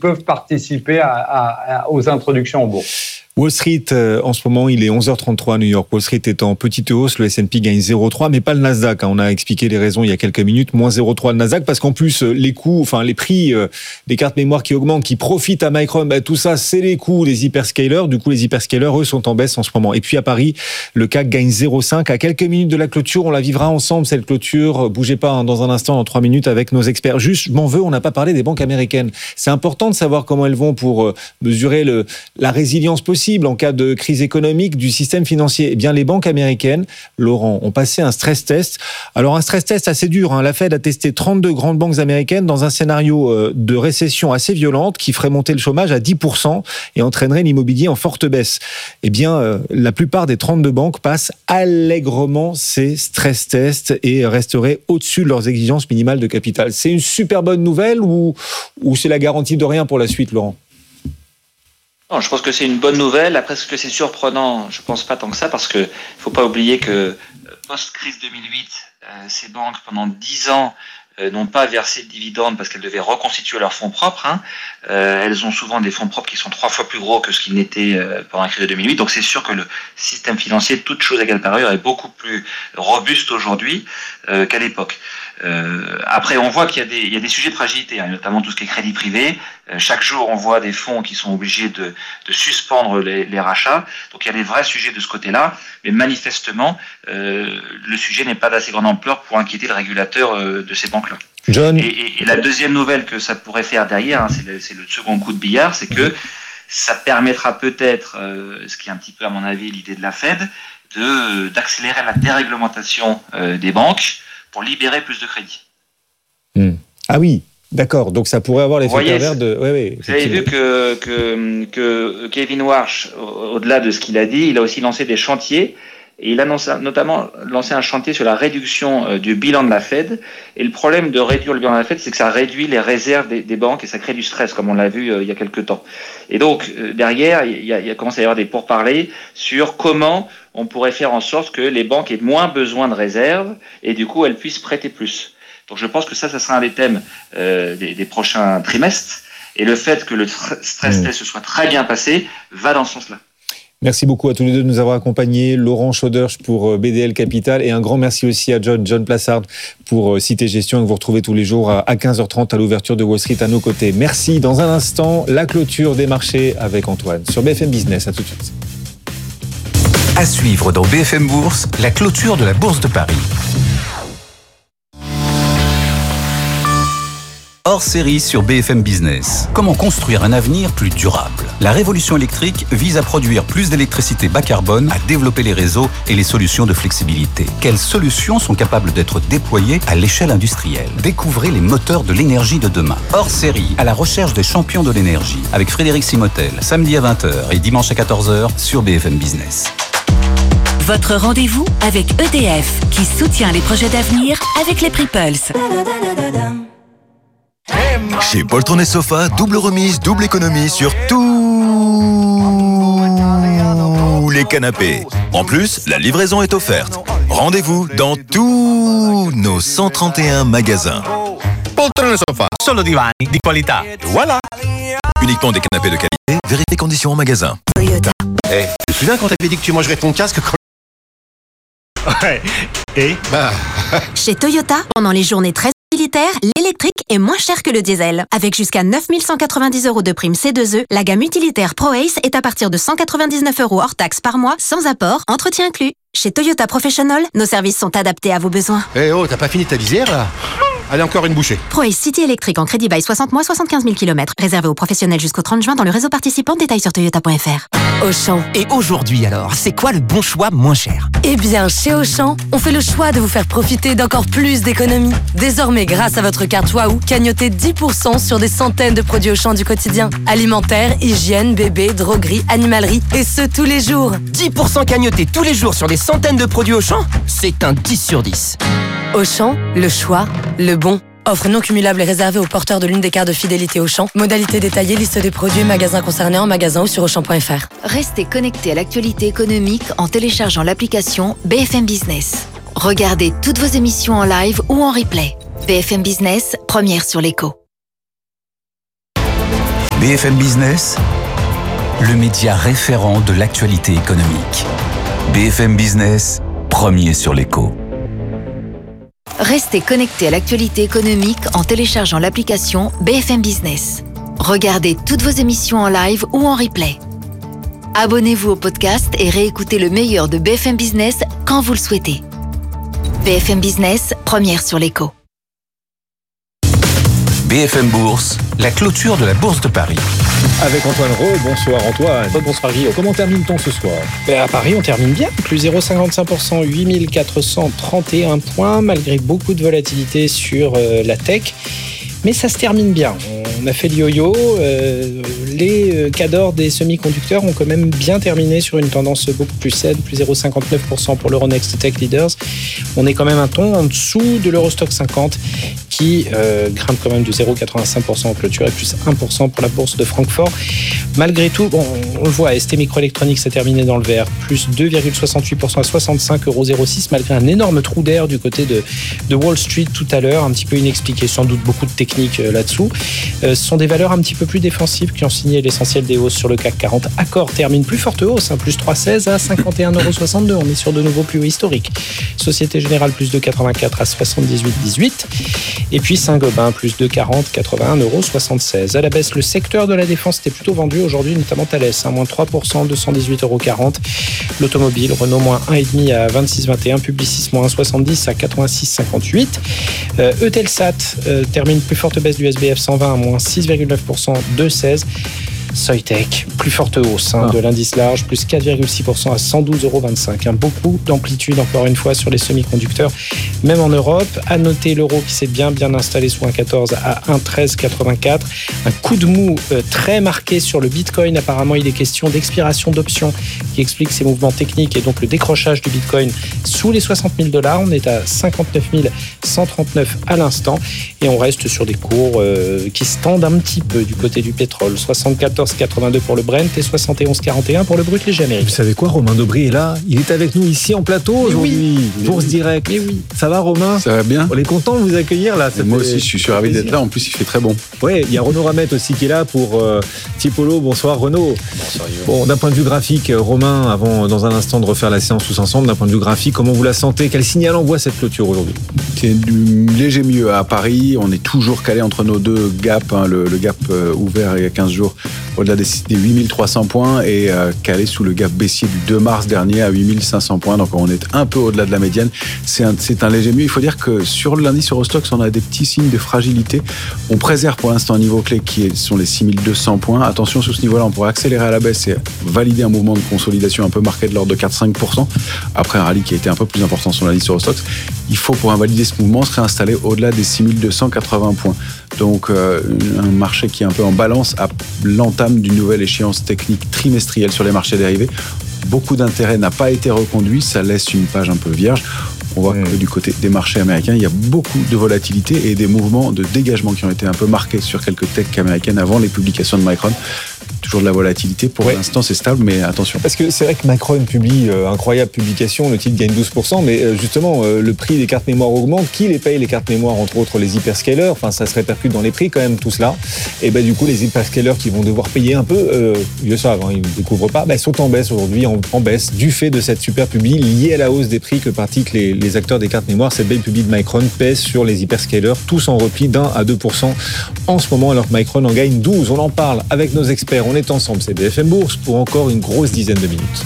peuvent participer aux introductions en bourse. Wall Street, en ce moment, il est 11h33 à New York. Wall Street est en petite hausse, le S&P gagne 0,3, mais pas le Nasdaq. On a expliqué les raisons il y a quelques minutes, moins 0,3 le Nasdaq, parce qu'en plus, les prix des cartes mémoire qui augmentent, qui profitent à Micron, tout ça, c'est les coûts des hyperscalers. Du coup, les hyperscalers, eux, sont en baisse en ce moment. Et puis à Paris, le CAC gagne 0,5 à quelques minutes de la clôture. On la vivra ensemble, cette clôture. Bougez pas dans un instant, dans 3 minutes, avec nos experts. Juste, je m'en veux, on n'a pas parlé des banques américaines. C'est important de savoir comment elles vont pour mesurer la résilience possible en cas de crise économique du système financier. Eh bien, les banques américaines, Laurent, ont passé un stress test. Alors, un stress test assez dur. La Fed a testé 32 grandes banques américaines dans un scénario de récession assez violente qui ferait monter le chômage à 10% et entraînerait l'immobilier en forte baisse. Eh bien, la plupart des 32 banques passent allègrement ces stress tests et resteraient au-dessus de leurs exigences minimales de capital. C'est une super bonne nouvelle ou c'est la garantie de rien pour la suite, Laurent ? Non, je pense que c'est une bonne nouvelle. Après, est-ce que c'est surprenant ? Je pense pas tant que ça, parce que faut pas oublier que post-crise 2008, ces banques, pendant 10 ans, n'ont pas versé de dividendes parce qu'elles devaient reconstituer leurs fonds propres. Elles ont souvent des fonds propres qui sont 3 fois plus gros que ce qu'ils n'étaient pendant la crise de 2008. Donc c'est sûr que le système financier, toute chose égale par ailleurs, est beaucoup plus robuste aujourd'hui qu'à l'époque. Après, on voit qu'il y a des sujets de fragilité, notamment tout ce qui est crédit privé. Chaque jour, on voit des fonds qui sont obligés de suspendre les rachats. Donc, il y a des vrais sujets de ce côté-là. Mais manifestement, le sujet n'est pas d'assez grande ampleur pour inquiéter le régulateur de ces banques-là. John. Et la deuxième nouvelle que ça pourrait faire derrière, c'est le second coup de billard, c'est que ça permettra peut-être, ce qui est un petit peu à mon avis l'idée de la Fed, d'accélérer la déréglementation des banques pour libérer plus de crédit. Ah oui, d'accord. Donc ça pourrait avoir l'effet pervers de... Oui, vous avez vu que Kevin Warsh, au-delà de ce qu'il a dit, il a aussi lancé des chantiers. Et il a notamment lancé un chantier sur la réduction du bilan de la Fed. Et le problème de réduire le bilan de la Fed, c'est que ça réduit les réserves des banques et ça crée du stress, comme on l'a vu il y a quelques temps. Et donc, derrière, il y a commencé à y avoir des pourparlers sur comment on pourrait faire en sorte que les banques aient moins besoin de réserves et du coup, elles puissent prêter plus. Donc, je pense que ça sera un des thèmes des prochains trimestres. Et le fait que le stress test se soit très bien passé va dans ce sens-là. Merci beaucoup à tous les deux de nous avoir accompagnés. Laurent Schaudersch pour BDL Capital et un grand merci aussi à John Plassard pour Cité Gestion que vous retrouvez tous les jours à 15h30 à l'ouverture de Wall Street à nos côtés. Merci. Dans un instant, la clôture des marchés avec Antoine sur BFM Business. À tout de suite. À suivre dans BFM Bourse, la clôture de la Bourse de Paris. Hors série sur BFM Business. Comment construire un avenir plus durable ? La révolution électrique vise à produire plus d'électricité bas carbone, à développer les réseaux et les solutions de flexibilité. Quelles solutions sont capables d'être déployées à l'échelle industrielle ? Découvrez les moteurs de l'énergie de demain. Hors série, à la recherche des champions de l'énergie, avec Frédéric Simotel, samedi à 20h et dimanche à 14h sur BFM Business. Votre rendez-vous avec EDF, qui soutient les projets d'avenir avec les prix Pulse. Chez Poltron et Sofa, double remise, double économie sur tous les canapés. En plus, la livraison est offerte. Rendez-vous dans tous nos 131 magasins. Poltron et Sofa, solo divani di qualità. Voilà. Uniquement des canapés de qualité. Vérifiez conditions en magasin. Toyota. Tu te souviens quand t'avais dit que tu mangerais ton casque quand... Ouais. Et Chez Toyota, pendant les journées très utilitaires, l'électrique est moins cher que le diesel. Avec jusqu'à 9 190 € de prime C2E, la gamme utilitaire ProAce est à partir de 199 € hors taxe par mois, sans apport, entretien inclus. Chez Toyota Professional, nos services sont adaptés à vos besoins. Eh oh, t'as pas fini ta visière là ? Allez, encore une bouchée. ProAce City électrique en crédit bail 60 mois, 75 000 km. Réservé aux professionnels jusqu'au 30 juin dans le réseau participant. Détails sur toyota.fr. Auchan. Et aujourd'hui alors, c'est quoi le bon choix moins cher ? Eh bien, chez Auchan, on fait le choix de vous faire profiter d'encore plus d'économies. Désormais, grâce à votre carte Waouh, cagnotez 10% sur des centaines de produits Auchan du quotidien. Alimentaire, hygiène, bébé, droguerie, animalerie, et ce tous les jours. 10% cagnotés tous les jours sur des centaines de produits Auchan ? C'est un 10 sur 10. Auchan, le choix, le bon. Offre non cumulable et réservée aux porteurs de l'une des cartes de fidélité Auchan. Modalité détaillée, liste des produits, magasins concernés en magasin ou sur Auchan.fr. Restez connectés à l'actualité économique en téléchargeant l'application BFM Business. Regardez toutes vos émissions en live ou en replay. BFM Business, première sur l'écho. BFM Business, le média référent de l'actualité économique. BFM Business, premier sur l'écho. Restez connectés à l'actualité économique en téléchargeant l'application BFM Business. Regardez toutes vos émissions en live ou en replay. Abonnez-vous au podcast et réécoutez le meilleur de BFM Business quand vous le souhaitez. BFM Business, première sur l'écho. BFM Bourse, la clôture de la Bourse de Paris. Avec Antoine Rowe. Bonsoir Antoine. Bonsoir Guillaume. Comment termine-t-on ce soir ? À Paris, on termine bien. Plus 0,55%, 8431 points, malgré beaucoup de volatilité sur la tech. Mais ça se termine bien. On a fait le yo-yo. Les cadors des semi-conducteurs ont quand même bien terminé sur une tendance beaucoup plus saine, plus 0,59% pour l'Euronext Tech Leaders. On est quand même un ton en dessous de l'Eurostock 50 qui grimpe quand même de 0,85% en clôture et plus 1% pour la bourse de Francfort. Malgré tout, bon, on le voit, ST Microelectronics s'est terminé dans le vert, plus 2,68% à 65,06 € malgré un énorme trou d'air du côté de Wall Street tout à l'heure, un petit peu inexpliqué, sans doute beaucoup de techniques là-dessous. Ce sont des valeurs un petit peu plus défensives qui ont signé l'essentiel des hausses sur le CAC 40. Accor termine plus forte hausse, plus 3,16 à 51,62 €. On est sur de nouveaux plus hauts historiques. Société Générale plus 2,84 à 78,18. Et puis Saint-Gobain plus 2,40, 81,76 €. À la baisse, le secteur de la défense était plutôt vendu aujourd'hui, notamment Thales, moins 3%, 218,40 €. L'automobile, Renault moins 1,5 à 26,21, Publicis moins 1,70 à 86,58. Eutelsat termine plus forte baisse du SBF 120 à moins 6,9%, 2,16. Soitec, plus forte hausse de l'indice large, plus 4,6% à 112,25 €. Beaucoup d'amplitude encore une fois sur les semi-conducteurs, même en Europe. À noter l'euro qui s'est bien installé sous 1,14 à 1,1384. Un coup de mou très marqué sur le Bitcoin. Apparemment, il est question d'expiration d'options qui explique ces mouvements techniques et donc le décrochage du Bitcoin sous les 60 000 $. On est à 59 139 à l'instant et on reste sur des cours qui se tendent un petit peu du côté du pétrole. 74,82 pour le Brent et 71,41 pour le brut léger américain. Vous savez quoi, Romain Dobry est là. Il est avec nous ici en plateau aujourd'hui. Bourse Direct. Oui. Ça va, Romain ? Ça va bien. On est content de vous accueillir là. Moi aussi, je suis ravi d'être là. En plus, il fait très bon. Oui, il y a Renaud Ramette aussi qui est là pour Tipolo. Bonsoir Renaud. Bonsoir Yves. Bon, d'un point de vue graphique, Romain, avant dans un instant de refaire la séance tous ensemble, d'un point de vue graphique, comment vous la sentez ? Quel signal envoie cette clôture aujourd'hui ? C'est du léger mieux à Paris. On est toujours calé entre nos deux gaps. Le gap ouvert il y a 15 jours au-delà des 8300 points et calé sous le gap baissier du 2 mars dernier à 8500 points. Donc on est un peu au-delà de la médiane. C'est un léger mieux. Il faut dire que sur l'indice Eurostoxx, on a des petits signes de fragilité. On préserve pour l'instant un niveau clé qui sont les 6200 points. Attention, sous ce niveau-là, on pourrait accélérer à la baisse et valider un mouvement de consolidation un peu marqué de l'ordre de 4-5%. Après un rallye qui a été un peu plus important sur l'indice Eurostoxx, il faut pour invalider ce mouvement se réinstaller au-delà des 6280 points. Donc un marché qui est un peu en balance à l'entame d'une nouvelle échéance technique trimestrielle sur les marchés dérivés. Beaucoup d'intérêt n'a pas été reconduit, ça laisse une page un peu vierge. On voit que du côté des marchés américains, il y a beaucoup de volatilité et des mouvements de dégagement qui ont été un peu marqués sur quelques techs américaines avant les publications de Micron. Toujours de la volatilité. Pour l'instant, c'est stable, mais attention. Parce que c'est vrai que Micron publie incroyable publication, le titre gagne 12%, mais justement, le prix des cartes mémoire augmente. Qui les paye, les cartes mémoire, entre autres les hyperscalers ? Enfin, ça se répercute dans les prix quand même, tout cela. Et du coup, les hyperscalers qui vont devoir payer un peu, ils le savent, ils ne découvrent pas, sont en baisse aujourd'hui, en baisse, du fait de cette super publi liée à la hausse des prix que pratiquent les acteurs des cartes mémoire. Cette belle publi de Micron pèse sur les hyperscalers, tous en repli d'1 à 2% en ce moment, alors que Micron en gagne 12. On en parle avec nos experts. On est ensemble, c'est BFM Bourse pour encore une grosse dizaine de minutes.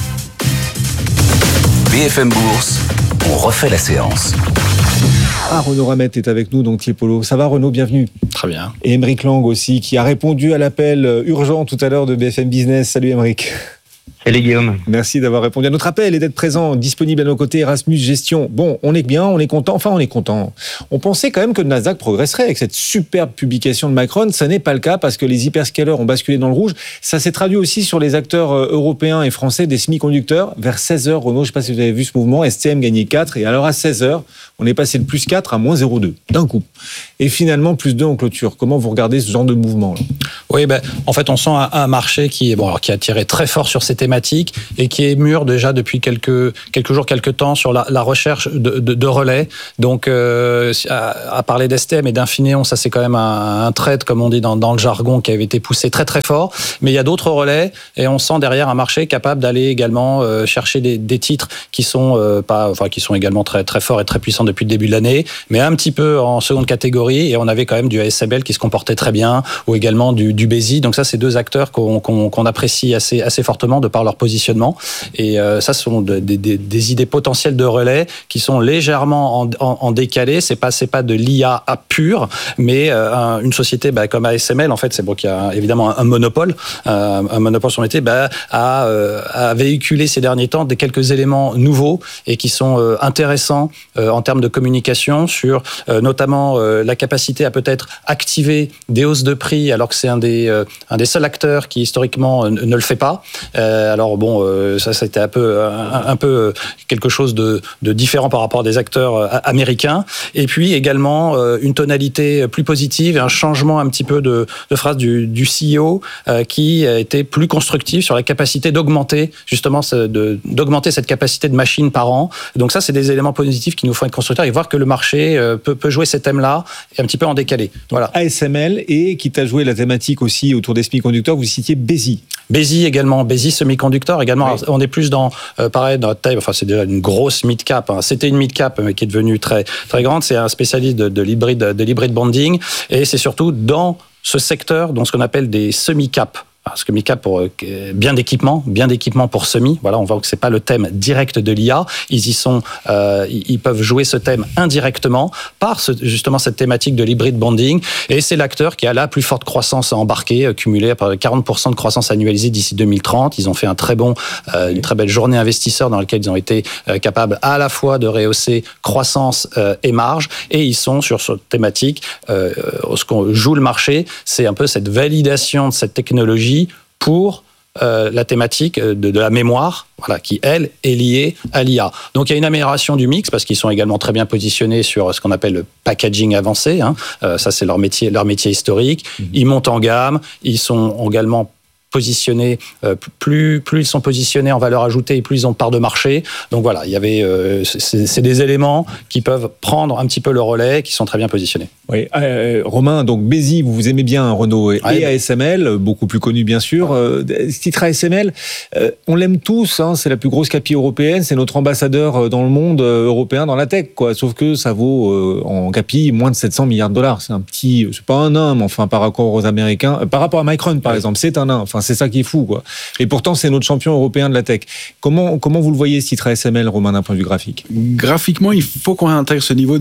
BFM Bourse, on refait la séance. Renaud Ramette est avec nous, donc Tiepolo. Ça va Renaud, bienvenue. Très bien. Et Aymeric Lang aussi, qui a répondu à l'appel urgent tout à l'heure de BFM Business. Salut Aymeric. Salut Guillaume. Merci d'avoir répondu à notre appel et d'être présent, disponible à nos côtés, Erasmus Gestion. Bon, on est bien, on est content, on est content. On pensait quand même que le Nasdaq progresserait avec cette superbe publication de Micron. Ça n'est pas le cas parce que les hyperscalers ont basculé dans le rouge. Ça s'est traduit aussi sur les acteurs européens et français des semi-conducteurs. Vers 16h, Renaud, je ne sais pas si vous avez vu ce mouvement, STM gagnait 4 et alors à 16h, on est passé de plus 4 à moins 0,2 d'un coup. Et finalement, plus 2 en clôture. Comment vous regardez ce genre de mouvement là ? Oui, en fait, on sent un marché qui a tiré très fort sur ces thématiques thématique et qui est mûr déjà depuis quelques jours, quelques temps sur la recherche de relais. Donc, à parler d'STM et d'Infineon, ça c'est quand même un trade, comme on dit dans le jargon, qui avait été poussé très très fort. Mais il y a d'autres relais et on sent derrière un marché capable d'aller également chercher des titres qui sont qui sont également très très forts et très puissants depuis le début de l'année, mais un petit peu en seconde catégorie. Et on avait quand même du ASML qui se comportait très bien, ou également du BESI. Donc ça, c'est deux acteurs qu'on apprécie assez fortement de par leur positionnement. Et ça, ce sont des idées potentielles de relais qui sont légèrement en décalé. C'est pas de l'IA pure, mais une société comme ASML, en fait, c'est bon qu'il y a évidemment un monopole sur le métier, a véhiculé ces derniers temps quelques éléments nouveaux et qui sont intéressants en termes de communication sur notamment la capacité à peut-être activer des hausses de prix alors que c'est un des seuls acteurs qui historiquement ne le fait pas. Alors bon, ça c'était un peu quelque chose de différent par rapport à des acteurs américains. Et puis également une tonalité plus positive et un changement un petit peu de phrase du CEO qui a été plus constructif sur la capacité d'augmenter justement d'augmenter cette capacité de machine par an. Donc ça, c'est des éléments positifs qui nous font être constructeurs et voir que le marché peut jouer ces thèmes-là et un petit peu en décalé. Voilà. ASML, et quitte à jouer la thématique aussi autour des semi-conducteurs, vous citiez BESI. BESI également, BESI semi-conducteur également. Oui. On est plus dans pareil dans la taille. Enfin, c'est déjà une grosse mid-cap. C'était une mid-cap mais qui est devenue très très grande. C'est un spécialiste de l'hybrid bonding et c'est surtout dans ce secteur, dans ce qu'on appelle des semi-cap. Parce que mid-cap pour bien d'équipement pour semi. Voilà, on voit que c'est pas le thème direct de l'IA. Ils y sont, ils peuvent jouer ce thème indirectement par justement cette thématique de l'hybrid bonding. Et c'est l'acteur qui a la plus forte croissance embarquée, cumulée à 40% de croissance annualisée d'ici 2030. Ils ont fait une très belle journée investisseur dans laquelle ils ont été capables à la fois de rehausser croissance et marge. Et ils sont sur cette thématique, ce qu'on joue le marché, c'est un peu cette validation de cette technologie pour la thématique de la mémoire, voilà, qui, elle, est liée à l'IA. Donc, il y a une amélioration du mix, parce qu'ils sont également très bien positionnés sur ce qu'on appelle le packaging avancé. Ça, c'est leur métier historique. Ils montent en gamme. Ils sont également positionnés, plus ils sont positionnés en valeur ajoutée, plus ils ont de part de marché. Donc voilà, il y avait, c'est des éléments qui peuvent prendre un petit peu le relais, qui sont très bien positionnés. Oui, Romain, donc BESI, vous aimez bien Renault et ASML, beaucoup plus connu bien sûr. Ce titre ASML, on l'aime tous, c'est la plus grosse capi européenne, c'est notre ambassadeur dans le monde européen dans la tech, quoi. Sauf que ça vaut en capi moins de 700 milliards de dollars. C'est pas un nain, mais enfin par rapport aux Américains, par rapport à Micron par exemple, c'est un nain. Enfin, c'est ça qui est fou, quoi. Et pourtant, c'est notre champion européen de la tech. Comment vous le voyez, ce titre ASML, Romain, d'un point de vue graphique ? Graphiquement, il faut qu'on intègre ce niveau de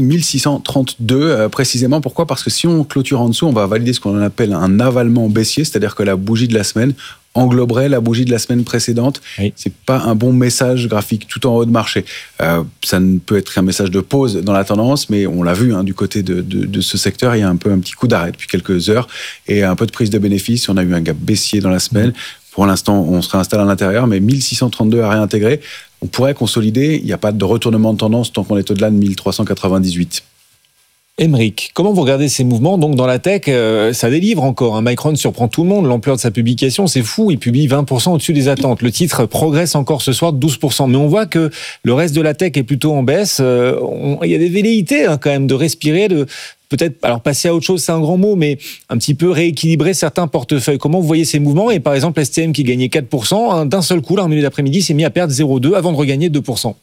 1632, précisément. Pourquoi ? Parce que si on clôture en dessous, on va valider ce qu'on appelle un avalement baissier, c'est-à-dire que la bougie de la semaine engloberait la bougie de la semaine précédente. Oui. C'est pas un bon message graphique tout en haut de marché. Ça ne peut être qu'un message de pause dans la tendance, mais on l'a vu du côté de ce secteur, il y a un petit coup d'arrêt depuis quelques heures et un peu de prise de bénéfice. On a eu un gap baissier dans la semaine. Pour l'instant, on se réinstalle à l'intérieur, mais 1632 à réintégrer. On pourrait consolider. Il n'y a pas de retournement de tendance tant qu'on est au-delà de 1398. Aymeric, comment vous regardez ces mouvements ? Donc dans la tech, ça délivre encore. Micron surprend tout le monde. L'ampleur de sa publication, c'est fou. Il publie 20% au-dessus des attentes. Le titre progresse encore ce soir de 12%. Mais on voit que le reste de la tech est plutôt en baisse. Il y a des velléités quand même de respirer, de peut-être, alors passer à autre chose, c'est un grand mot, mais un petit peu rééquilibrer certains portefeuilles. Comment vous voyez ces mouvements ? Et par exemple, STM qui gagnait 4%, d'un seul coup, là, en milieu d'après-midi, s'est mis à perdre 0,2 avant de regagner 2%.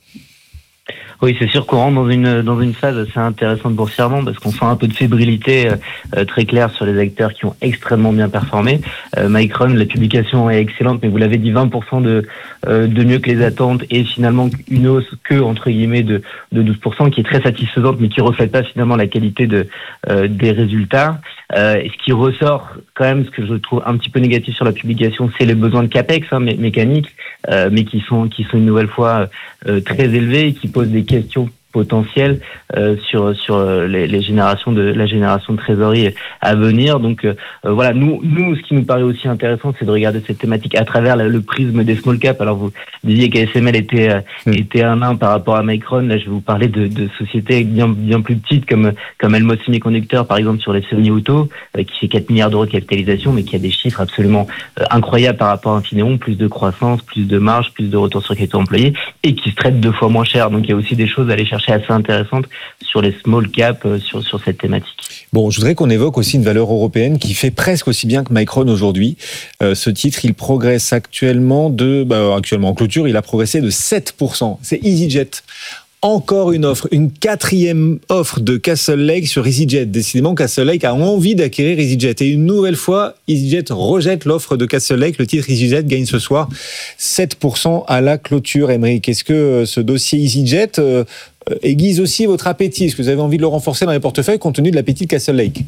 Oui, c'est sûr qu'on rentre dans une phase assez intéressante boursièrement parce qu'on sent un peu de fébrilité très claire sur les acteurs qui ont extrêmement bien performé. Micron, la publication est excellente, mais vous l'avez dit, 20% de mieux que les attentes et finalement une hausse entre guillemets de 12%, qui est très satisfaisante, mais qui reflète pas finalement la qualité des résultats. Ce qui ressort quand même, ce que je trouve un petit peu négatif sur la publication, c'est les besoins de capex mécaniques, mais qui sont une nouvelle fois très élevés et qui posent des questions potentiel sur la génération de trésorerie à venir. Donc voilà, nous ce qui nous paraît aussi intéressant, c'est de regarder cette thématique à travers le prisme des small caps. Alors vous disiez qu'ASML était un nain par rapport à Micron. Là, je vais vous parler de sociétés bien plus petites comme Elmos Semiconductor, par exemple, sur les semi-auto, qui fait 4 milliards d'euros de capitalisation, mais qui a des chiffres absolument incroyables par rapport à Infineon, plus de croissance, plus de marge, plus de retour sur capital employé, et qui se traite 2 fois moins cher. Donc il y a aussi des choses à aller chercher assez intéressantes sur les small caps, sur cette thématique. Bon, je voudrais qu'on évoque aussi une valeur européenne qui fait presque aussi bien que Micron aujourd'hui. Ce titre, il progresse actuellement en clôture, il a progressé de 7%. C'est EasyJet. Encore une offre, une 4e offre de Castle Lake sur EasyJet. Décidément, Castle Lake a envie d'acquérir EasyJet. Et une nouvelle fois, EasyJet rejette l'offre de Castle Lake. Le titre EasyJet gagne ce soir 7% à la clôture. Aymeric, est-ce que ce dossier EasyJet aiguise aussi votre appétit? Est-ce que vous avez envie de le renforcer dans les portefeuilles compte tenu de l'appétit de Castle Lake?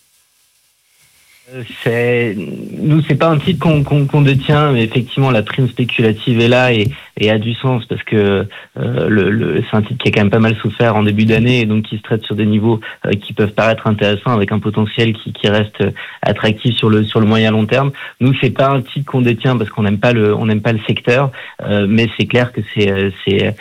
Nous, c'est pas un titre qu'on détient, mais effectivement, la prime spéculative est là et a du sens parce que c'est un titre qui a quand même pas mal souffert en début d'année et donc qui se traite sur des niveaux qui peuvent paraître intéressants avec un potentiel qui reste attractif sur le moyen long terme. Nous, c'est pas un titre qu'on détient parce qu'on n'aime pas le secteur, mais c'est clair que c'est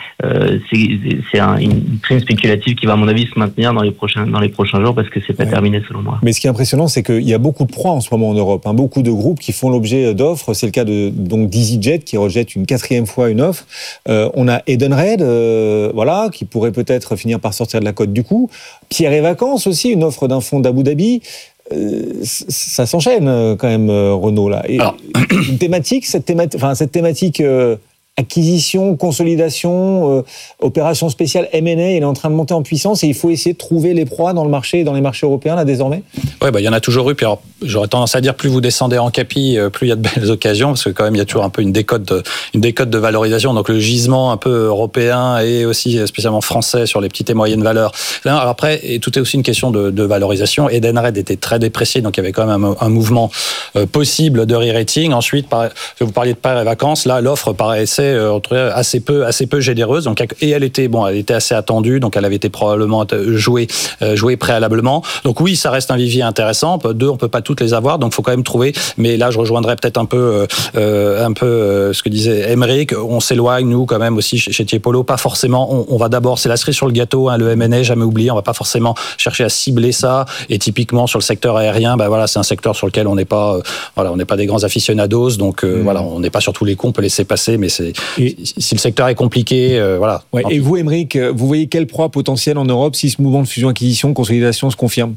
une prime spéculative qui va à mon avis se maintenir dans les prochains jours parce que c'est pas terminé selon moi. Mais ce qui est impressionnant, c'est qu'il y a beaucoup de proies en ce moment en Europe, beaucoup de groupes qui font l'objet d'offres. C'est le cas d'EasyJet qui rejette une 4e fois une offre. On a Edenred, qui pourrait peut-être finir par sortir de la cote du coup. Pierre et Vacances aussi, une offre d'un fonds d'Abu Dhabi. Ça s'enchaîne quand même, Renaud là. Et une thématique, cette thématique acquisition, consolidation, opération spéciale M&A, elle est en train de monter en puissance et il faut essayer de trouver les proies dans les marchés européens là désormais. Ouais, il y en a toujours eu. Puis alors, j'aurais tendance à dire plus vous descendez en capi, plus il y a de belles occasions parce que quand même il y a toujours un peu une décote de valorisation. Donc le gisement un peu européen et aussi spécialement français sur les petites et moyennes valeurs. Alors après, et tout est aussi une question de valorisation. Edenred était très déprécié, donc il y avait quand même un mouvement possible de re-rating. Ensuite, vous parliez de Pierre et Vacances, là l'offre paraissait assez peu généreuse. Donc, et elle était assez attendue, donc elle avait été probablement jouée préalablement. Donc oui, ça reste un vivier intéressant. On peut pas toutes les avoir, donc faut quand même trouver. Mais là, je rejoindrais peut-être un peu ce que disait Aymeric. On s'éloigne nous quand même aussi chez Tiepolo. Pas forcément. On va d'abord, c'est la cerise sur le gâteau. Le M&A, jamais oublié. On va pas forcément chercher à cibler ça. Et typiquement sur le secteur aérien, c'est un secteur sur lequel on n'est pas des grands aficionados. Donc on n'est pas sur tous les coups. On peut laisser passer, mais si le secteur est compliqué, voilà. Ouais, et vous, Aymeric, vous voyez quelle proie potentielle en Europe si ce mouvement de fusion-acquisition, consolidation se confirme?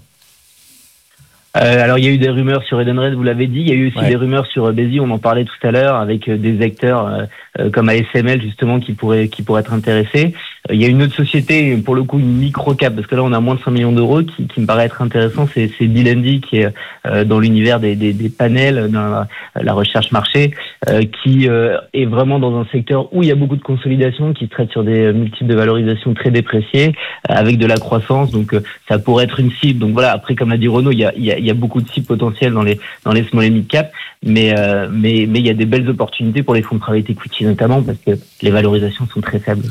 Alors il y a eu des rumeurs sur Edenred, vous l'avez dit. Il y a eu aussi des rumeurs sur Besi, on en parlait tout à l'heure, avec des acteurs comme ASML justement qui pourraient être intéressés. Il y a une autre société, pour le coup une micro-cap, parce que là on a moins de 5 millions d'euros, qui me paraît être intéressant, c'est Bilendi, qui est dans l'univers des panels, dans la recherche marché, qui est vraiment dans un secteur où il y a beaucoup de consolidation, qui se traite sur des multiples de valorisation très dépréciés, avec de la croissance, donc ça pourrait être une cible. Donc voilà, après comme l'a dit Renaud, il y a beaucoup de cibles potentielles dans les small et mid cap, mais il y a des belles opportunités pour les fonds de private equity notamment, parce que les valorisations sont très faibles.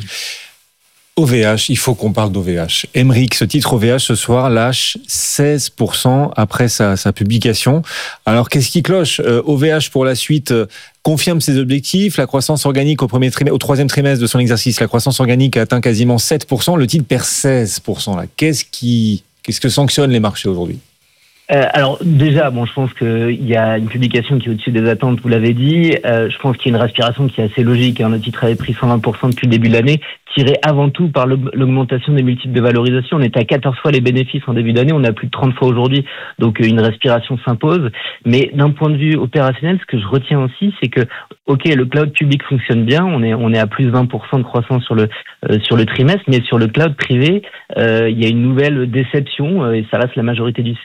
OVH, il faut qu'on parle d'OVH. Aymeric, ce titre OVH ce soir lâche 16% après sa publication. Alors qu'est-ce qui cloche? OVH pour la suite confirme ses objectifs. La croissance organique au 3e trimestre de son exercice, la croissance organique a atteint quasiment 7%. Le titre perd 16%. Là. Qu'est-ce que sanctionnent les marchés aujourd'hui? Alors déjà, je pense qu'il y a une publication qui est au-dessus des attentes, vous l'avez dit. Je pense qu'il y a une respiration qui est assez logique. Le titre avait pris 120% depuis le début de l'année, tiré avant tout par l'augmentation des multiples de valorisation. On était à 14 fois les bénéfices en début d'année, on a plus de 30 fois aujourd'hui, donc une respiration s'impose. Mais d'un point de vue opérationnel, ce que je retiens aussi, c'est que le cloud public fonctionne bien, on est à plus de 20% de croissance sur le trimestre, mais sur le cloud privé, il y a une nouvelle déception, et ça reste la majorité du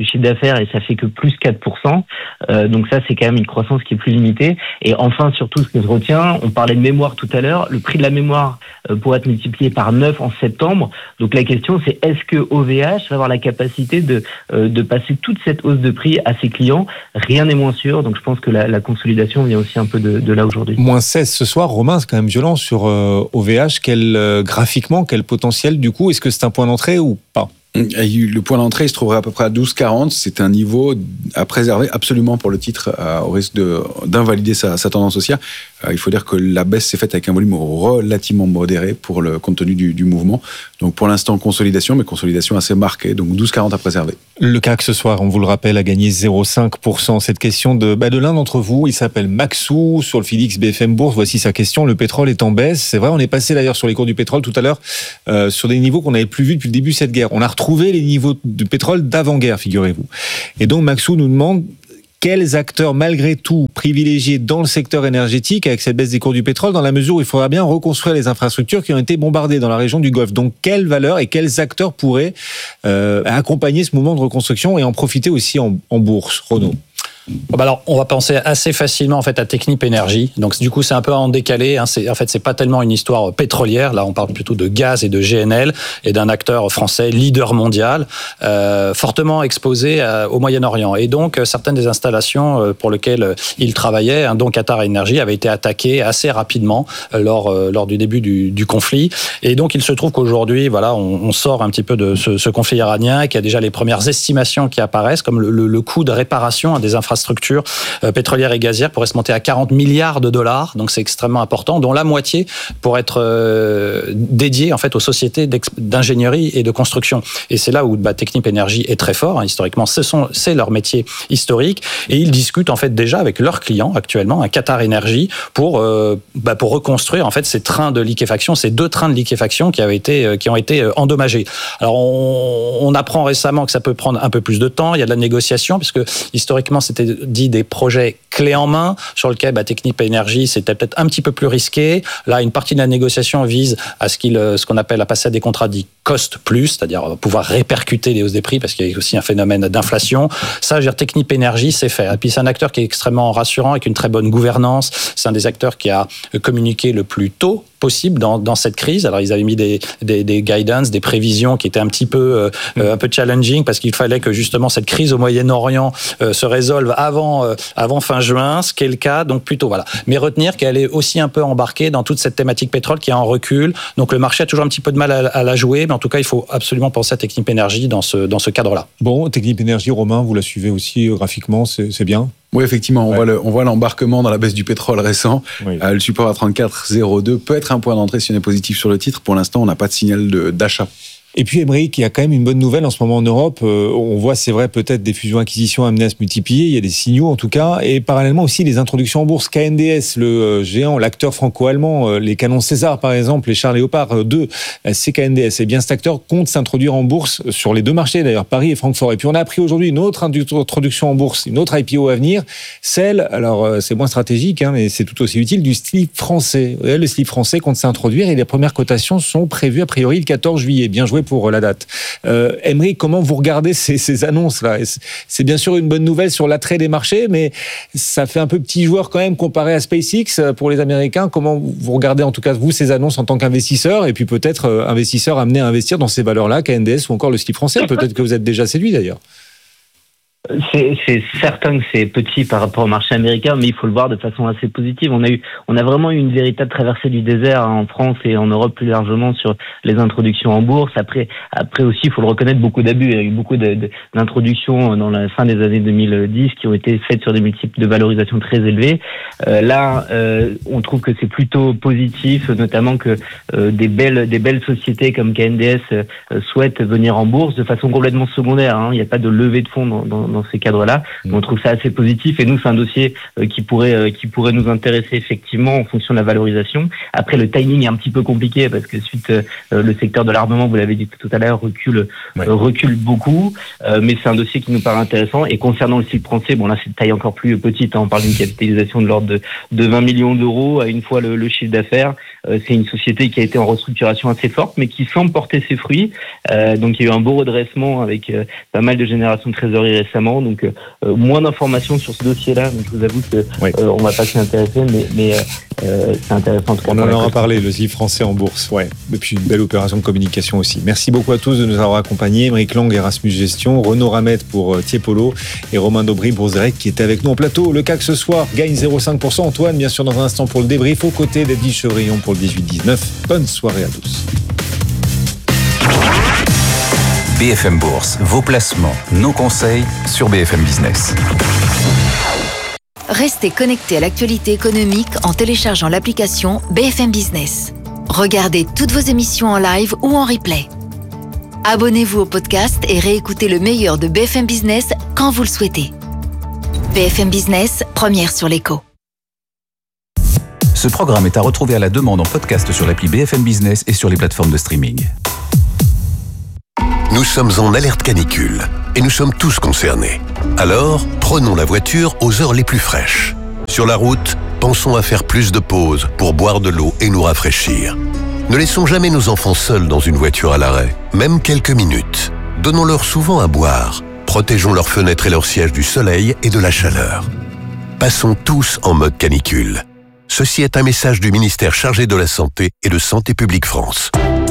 du chiffre d'affaires et ça fait que plus 4%. Donc ça, c'est quand même une croissance qui est plus limitée. Et enfin, surtout, ce que je retiens, on parlait de mémoire tout à l'heure, le prix de la mémoire pourrait être multiplié par 9 en septembre. Donc la question, c'est est-ce que OVH va avoir la capacité de passer toute cette hausse de prix à ses clients? Rien n'est moins sûr. Donc je pense que la consolidation vient aussi un peu de là aujourd'hui. Moins 16 ce soir, Romain, c'est quand même violent sur OVH. Graphiquement, quel potentiel du coup? Est-ce que c'est un point d'entrée ou pas? Le point d'entrée, il se trouverait à peu près à 12,40. C'est un niveau à préserver absolument pour le titre, au risque d'invalider sa tendance haussière. Il faut dire que la baisse s'est faite avec un volume relativement modéré pour le compte tenu du mouvement. Donc pour l'instant, consolidation, mais consolidation assez marquée. Donc 12,40 à préserver. Le CAC ce soir, on vous le rappelle, a gagné 0,5%. Cette question de l'un d'entre vous, il s'appelle Maxou, sur le FIDIX BFM Bourse. Voici sa question. Le pétrole est en baisse. C'est vrai, on est passé d'ailleurs sur les cours du pétrole tout à l'heure, sur des niveaux qu'on n'avait plus vus depuis le début de cette guerre. On a retrouvé les niveaux du pétrole d'avant-guerre, figurez-vous. Et donc Maxou nous demande quels acteurs, malgré tout, privilégiés dans le secteur énergétique avec cette baisse des cours du pétrole, dans la mesure où il faudra bien reconstruire les infrastructures qui ont été bombardées dans la région du Golfe. Donc, quelles valeurs et quels acteurs pourraient accompagner ce mouvement de reconstruction et en profiter aussi en bourse, Renaud? Alors, on va penser assez facilement en fait à Technip Energies. Donc, du coup, c'est un peu en décalé. C'est pas tellement une histoire pétrolière. Là, on parle plutôt de gaz et de GNL et d'un acteur français leader mondial, fortement exposé au Moyen-Orient. Et donc, certaines des installations pour lesquelles il travaillait, dont Qatar Energy, avaient été attaquées assez rapidement lors du début du conflit. Et donc, il se trouve qu'aujourd'hui, voilà, on sort un petit peu de ce conflit iranien, qu'il y a déjà les premières estimations qui apparaissent, comme le coût de réparation des infrastructures pétrolières et gazières pourrait se monter à 40 milliards de dollars, donc c'est extrêmement important, dont la moitié pour être dédiée en fait aux sociétés d'ingénierie et de construction. Et c'est là où Technip Energies est très fort, historiquement, c'est leur métier historique, et ils discutent en fait déjà avec leurs clients actuellement, Qatar Energy, pour reconstruire en fait ces trains de liquéfaction, ces 2 trains de liquéfaction qui ont été endommagés. Alors on apprend récemment que ça peut prendre un peu plus de temps, il y a de la négociation, puisque historiquement c'était dit des projets clés en main sur lesquels Technip Energies c'était peut-être un petit peu plus risqué. Là, une partie de la négociation vise à ce qu'on appelle à passer à des contrats dits cost plus, c'est-à-dire pouvoir répercuter les hausses des prix parce qu'il y a aussi un phénomène d'inflation. Ça, Technip Energies, c'est fait. Et puis c'est un acteur qui est extrêmement rassurant avec une très bonne gouvernance. C'est un des acteurs qui a communiqué le plus tôt possible dans cette crise. Alors ils avaient mis des guidance, des prévisions qui étaient un peu challenging parce qu'il fallait que justement cette crise au Moyen-Orient se résolve avant fin juin, ce qui est le cas, donc plutôt voilà. Mais retenir qu'elle est aussi un peu embarquée dans toute cette thématique pétrole qui est en recul. Donc le marché a toujours un petit peu de mal à la jouer, mais en tout cas il faut absolument penser à Technip Energies dans ce cadre-là. Bon, Technip Energies, Romain, vous la suivez aussi graphiquement, c'est bien. Oui, effectivement, on voit l'embarquement dans la baisse du pétrole récent. Oui. Le support à 34,02 peut être un point d'entrée si on est positif sur le titre. Pour l'instant, on n'a pas de signal d'achat. Et puis, Aymeric, il y a quand même une bonne nouvelle en ce moment en Europe. On voit, c'est vrai, peut-être des fusions-acquisitions amenées à se multiplier. Il y a des signaux, en tout cas. Et parallèlement aussi, les introductions en bourse. KNDS, le géant, l'acteur franco-allemand, les canons César, par exemple, les chars Léopard 2, c'est KNDS. Et bien, cet acteur compte s'introduire en bourse sur les 2 marchés, d'ailleurs, Paris et Francfort. Et puis, on a appris aujourd'hui une autre introduction en bourse, une autre IPO à venir. Celle, alors, c'est moins stratégique, mais c'est tout aussi utile, du slip français. Le slip français compte s'introduire et les premières cotations sont prévues, a priori, le 14 juillet. Bien joué pour la date. Aymeric, comment vous regardez ces annonces-là? C'est bien sûr une bonne nouvelle sur l'attrait des marchés, mais ça fait un peu petit joueur quand même comparé à SpaceX pour les Américains. Comment vous regardez en tout cas, vous, ces annonces en tant qu'investisseur et puis peut-être investisseur amené à investir dans ces valeurs-là, KNDS ou encore le slip français? Peut-être que vous êtes déjà séduit d'ailleurs. C'est certain que c'est petit par rapport au marché américain, mais il faut le voir de façon assez positive. On a vraiment eu une véritable traversée du désert en France et en Europe plus largement sur les introductions en bourse. Après aussi, il faut le reconnaître, beaucoup d'abus. Il y a eu beaucoup d'introductions dans la fin des années 2010 qui ont été faites sur des multiples de valorisation très élevés. Là, on trouve que c'est plutôt positif, notamment que des belles sociétés comme KNDS souhaitent venir en bourse de façon complètement secondaire. Il n'y a pas de levée de fonds dans dans ces cadres-là. On trouve ça assez positif et nous, c'est un dossier qui pourrait nous intéresser effectivement en fonction de la valorisation. Après, le timing est un petit peu compliqué parce que suite le secteur de l'armement, vous l'avez dit tout à l'heure, recule beaucoup, mais c'est un dossier qui nous paraît intéressant. Et concernant le site français, bon là c'est de taille encore plus petite, on parle d'une capitalisation de l'ordre de 20 millions d'euros à une fois le chiffre d'affaires. C'est une société qui a été en restructuration assez forte, mais qui semble porter ses fruits. Donc il y a eu un beau redressement avec pas mal de générations de trésorerie récemment. Donc moins d'informations sur ce dossier-là. Donc je vous avoue que on va pas s'y intéresser, mais c'est intéressant. On en aura parlé, le site français en bourse. Ouais. Et puis une belle opération de communication aussi. Merci beaucoup à tous de nous avoir accompagnés. Émeric Lang, Erasmus Gestion, Renaud Ramette pour Tiepolo et Romain Daubry pour Zurich qui était avec nous en plateau. Le CAC ce soir gagne 0,5%. Antoine, bien sûr, dans un instant pour le débrief, aux côtés d'Edwige Chevrillon pour le 18-19. Bonne soirée à tous. BFM Bourse, vos placements, nos conseils sur BFM Business. Restez connectés à l'actualité économique en téléchargeant l'application BFM Business. Regardez toutes vos émissions en live ou en replay. Abonnez-vous au podcast et réécoutez le meilleur de BFM Business quand vous le souhaitez. BFM Business, première sur l'écho. Ce programme est à retrouver à la demande en podcast sur l'appli BFM Business et sur les plateformes de streaming. Nous sommes en alerte canicule et nous sommes tous concernés. Alors, prenons la voiture aux heures les plus fraîches. Sur la route, pensons à faire plus de pauses pour boire de l'eau et nous rafraîchir. Ne laissons jamais nos enfants seuls dans une voiture à l'arrêt, même quelques minutes. Donnons-leur souvent à boire. Protégeons leurs fenêtres et leurs sièges du soleil et de la chaleur. Passons tous en mode canicule. Ceci est un message du ministère chargé de la Santé et de Santé publique France.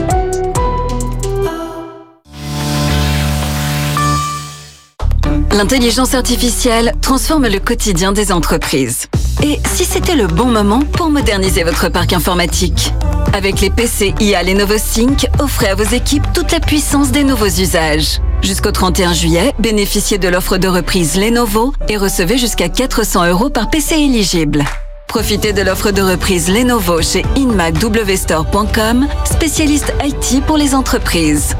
L'intelligence artificielle transforme le quotidien des entreprises. Et si c'était le bon moment pour moderniser votre parc informatique? Avec les PC IA Lenovo Sync, offrez à vos équipes toute la puissance des nouveaux usages. Jusqu'au 31 juillet, bénéficiez de l'offre de reprise Lenovo et recevez jusqu'à 400 € par PC éligible. Profitez de l'offre de reprise Lenovo chez inmacwstore.com, spécialiste IT pour les entreprises.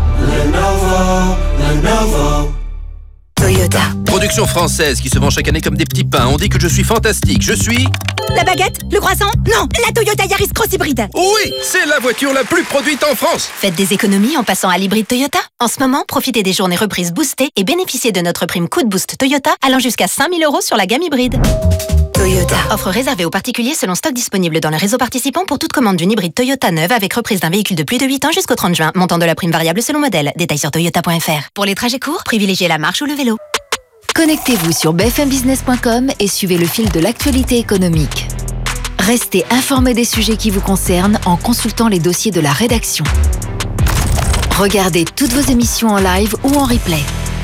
Lenovo. Toyota. Production française qui se vend chaque année comme des petits pains. On dit que je suis fantastique. Je suis... La baguette? Le croissant? Non, la Toyota Yaris Cross Hybride. Oui, c'est la voiture la plus produite en France. Faites des économies en passant à l'hybride Toyota. En ce moment, profitez des journées reprises boostées et bénéficiez de notre prime coup de boost Toyota allant jusqu'à 5 000 € sur la gamme hybride. Toyota. Offre réservée aux particuliers selon stock disponible dans le réseau participant pour toute commande d'une hybride Toyota neuve avec reprise d'un véhicule de plus de 8 ans jusqu'au 30 juin. Montant de la prime variable selon modèle. Détails sur toyota.fr. Pour les trajets courts, privilégiez la marche ou le vélo. Connectez-vous sur bfmbusiness.com et suivez le fil de l'actualité économique. Restez informés des sujets qui vous concernent en consultant les dossiers de la rédaction. Regardez toutes vos émissions en live ou en replay.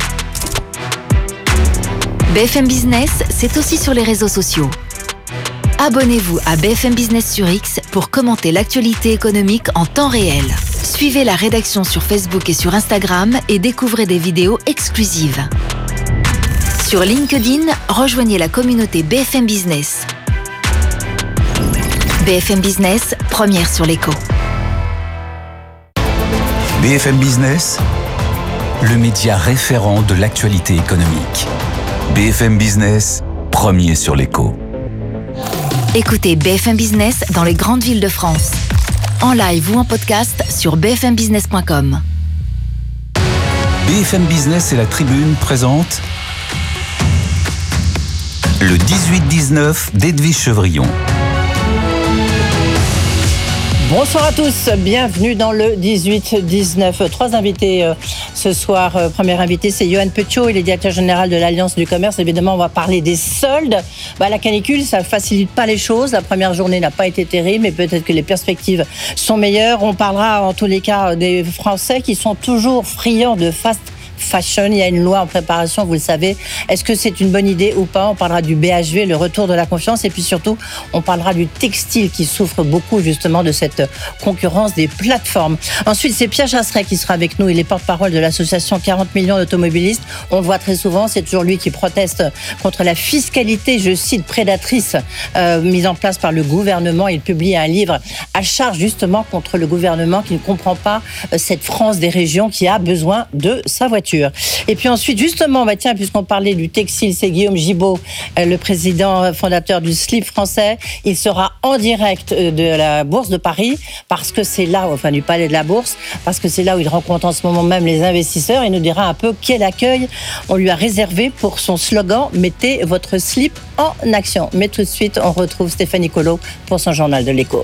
BFM Business, c'est aussi sur les réseaux sociaux. Abonnez-vous à BFM Business sur X pour commenter l'actualité économique en temps réel. Suivez la rédaction sur Facebook et sur Instagram et découvrez des vidéos exclusives. Sur LinkedIn, rejoignez la communauté BFM Business. BFM Business, première sur l'écho. BFM Business, le média référent de l'actualité économique. BFM Business, premier sur l'écho. Écoutez BFM Business dans les grandes villes de France. En live ou en podcast sur bfmbusiness.com. BFM Business et la Tribune présentent le 18-19 d'Edwige Chevrillon. Bonsoir à tous, bienvenue dans le 18-19. 3 invités ce soir. Premier invité, c'est Johan Petiot, il est directeur général de l'Alliance du commerce. Évidemment, on va parler des soldes. La canicule, ça ne facilite pas les choses. La première journée n'a pas été terrible, mais peut-être que les perspectives sont meilleures. On parlera en tous les cas des Français qui sont toujours friands de fast fashion. Il y a une loi en préparation, vous le savez. Est-ce que c'est une bonne idée ou pas? On parlera du BHV, le retour de la confiance, et puis surtout, on parlera du textile qui souffre beaucoup justement de cette concurrence des plateformes. Ensuite, c'est Pierre Chasseret qui sera avec nous. Il est porte-parole de l'association 40 millions d'automobilistes. On le voit très souvent, c'est toujours lui qui proteste contre la fiscalité, je cite, prédatrice mise en place par le gouvernement. Il publie un livre à charge justement contre le gouvernement qui ne comprend pas cette France des régions qui a besoin de sa voiture. voitures. Et puis ensuite, justement, puisqu'on parlait du textile, c'est Guillaume Gibault, le président fondateur du slip français. Il sera en direct de la Bourse de Paris, parce que c'est là, du Palais de la Bourse, parce que c'est là où il rencontre en ce moment même les investisseurs. Il nous dira un peu quel accueil on lui a réservé pour son slogan « Mettez votre slip en action ». Mais tout de suite, on retrouve Stéphanie Colo pour son journal de l'écho.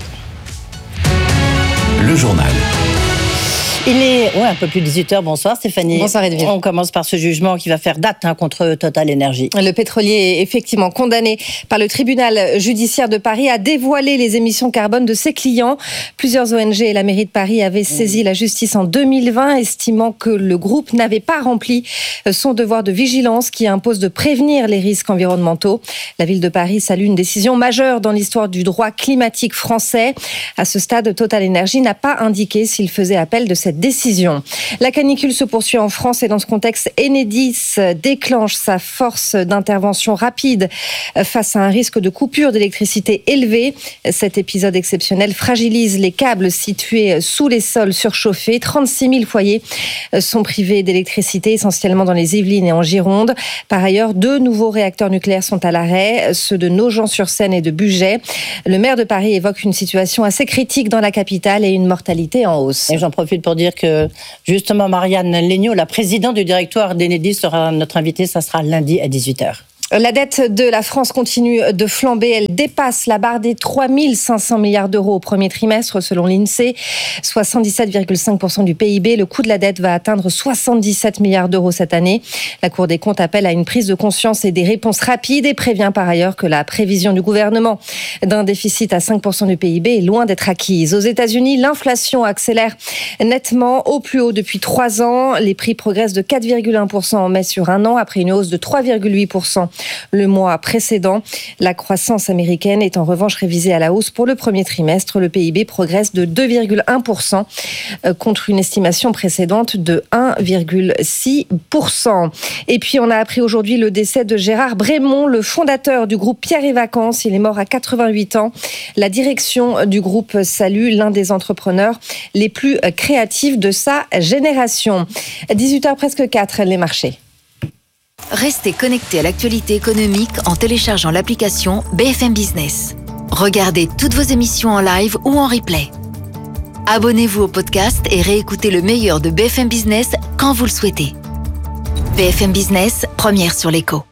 Le journal. Il est un peu plus de 18h. Bonsoir Stéphanie. Bonsoir Edwige. On commence par ce jugement qui va faire date contre Total Energy. Le pétrolier est effectivement condamné par le tribunal judiciaire de Paris à dévoiler les émissions carbone de ses clients. Plusieurs ONG et la mairie de Paris avaient saisi la justice en 2020, estimant que le groupe n'avait pas rempli son devoir de vigilance qui impose de prévenir les risques environnementaux. La ville de Paris salue une décision majeure dans l'histoire du droit climatique français. À ce stade, Total Energy n'a pas indiqué s'il faisait appel de cette décision. La canicule se poursuit en France et dans ce contexte, Enedis déclenche sa force d'intervention rapide face à un risque de coupure d'électricité élevé. Cet épisode exceptionnel fragilise les câbles situés sous les sols surchauffés. 36 000 foyers sont privés d'électricité, essentiellement dans les Yvelines et en Gironde. Par ailleurs, 2 nouveaux réacteurs nucléaires sont à l'arrêt, ceux de Nogent-sur-Seine et de Bugey. Le maire de Paris évoque une situation assez critique dans la capitale et une mortalité en hausse. Et j'en profite pour dire que justement Marianne Legnaud, la présidente du directoire d'Enedis, sera notre invitée. Ça sera lundi à 18h. La dette de la France continue de flamber. Elle dépasse la barre des 3 500 milliards d'euros au premier trimestre, selon l'INSEE. 77,5% du PIB. Le coût de la dette va atteindre 77 milliards d'euros cette année. La Cour des comptes appelle à une prise de conscience et des réponses rapides et prévient par ailleurs que la prévision du gouvernement d'un déficit à 5% du PIB est loin d'être acquise. Aux États-Unis, l'inflation accélère nettement au plus haut depuis 3 ans. Les prix progressent de 4,1% en mai sur un an, après une hausse de 3,8% le mois précédent. La croissance américaine est en revanche révisée à la hausse pour le premier trimestre. Le PIB progresse de 2,1% contre une estimation précédente de 1,6%. Et puis on a appris aujourd'hui le décès de Gérard Brémond, le fondateur du groupe Pierre et Vacances. Il est mort à 88 ans. La direction du groupe salue l'un des entrepreneurs les plus créatifs de sa génération. 18h presque 4, les marchés. Restez connectés à l'actualité économique en téléchargeant l'application BFM Business. Regardez toutes vos émissions en live ou en replay. Abonnez-vous au podcast et réécoutez le meilleur de BFM Business quand vous le souhaitez. BFM Business, première sur l'écho.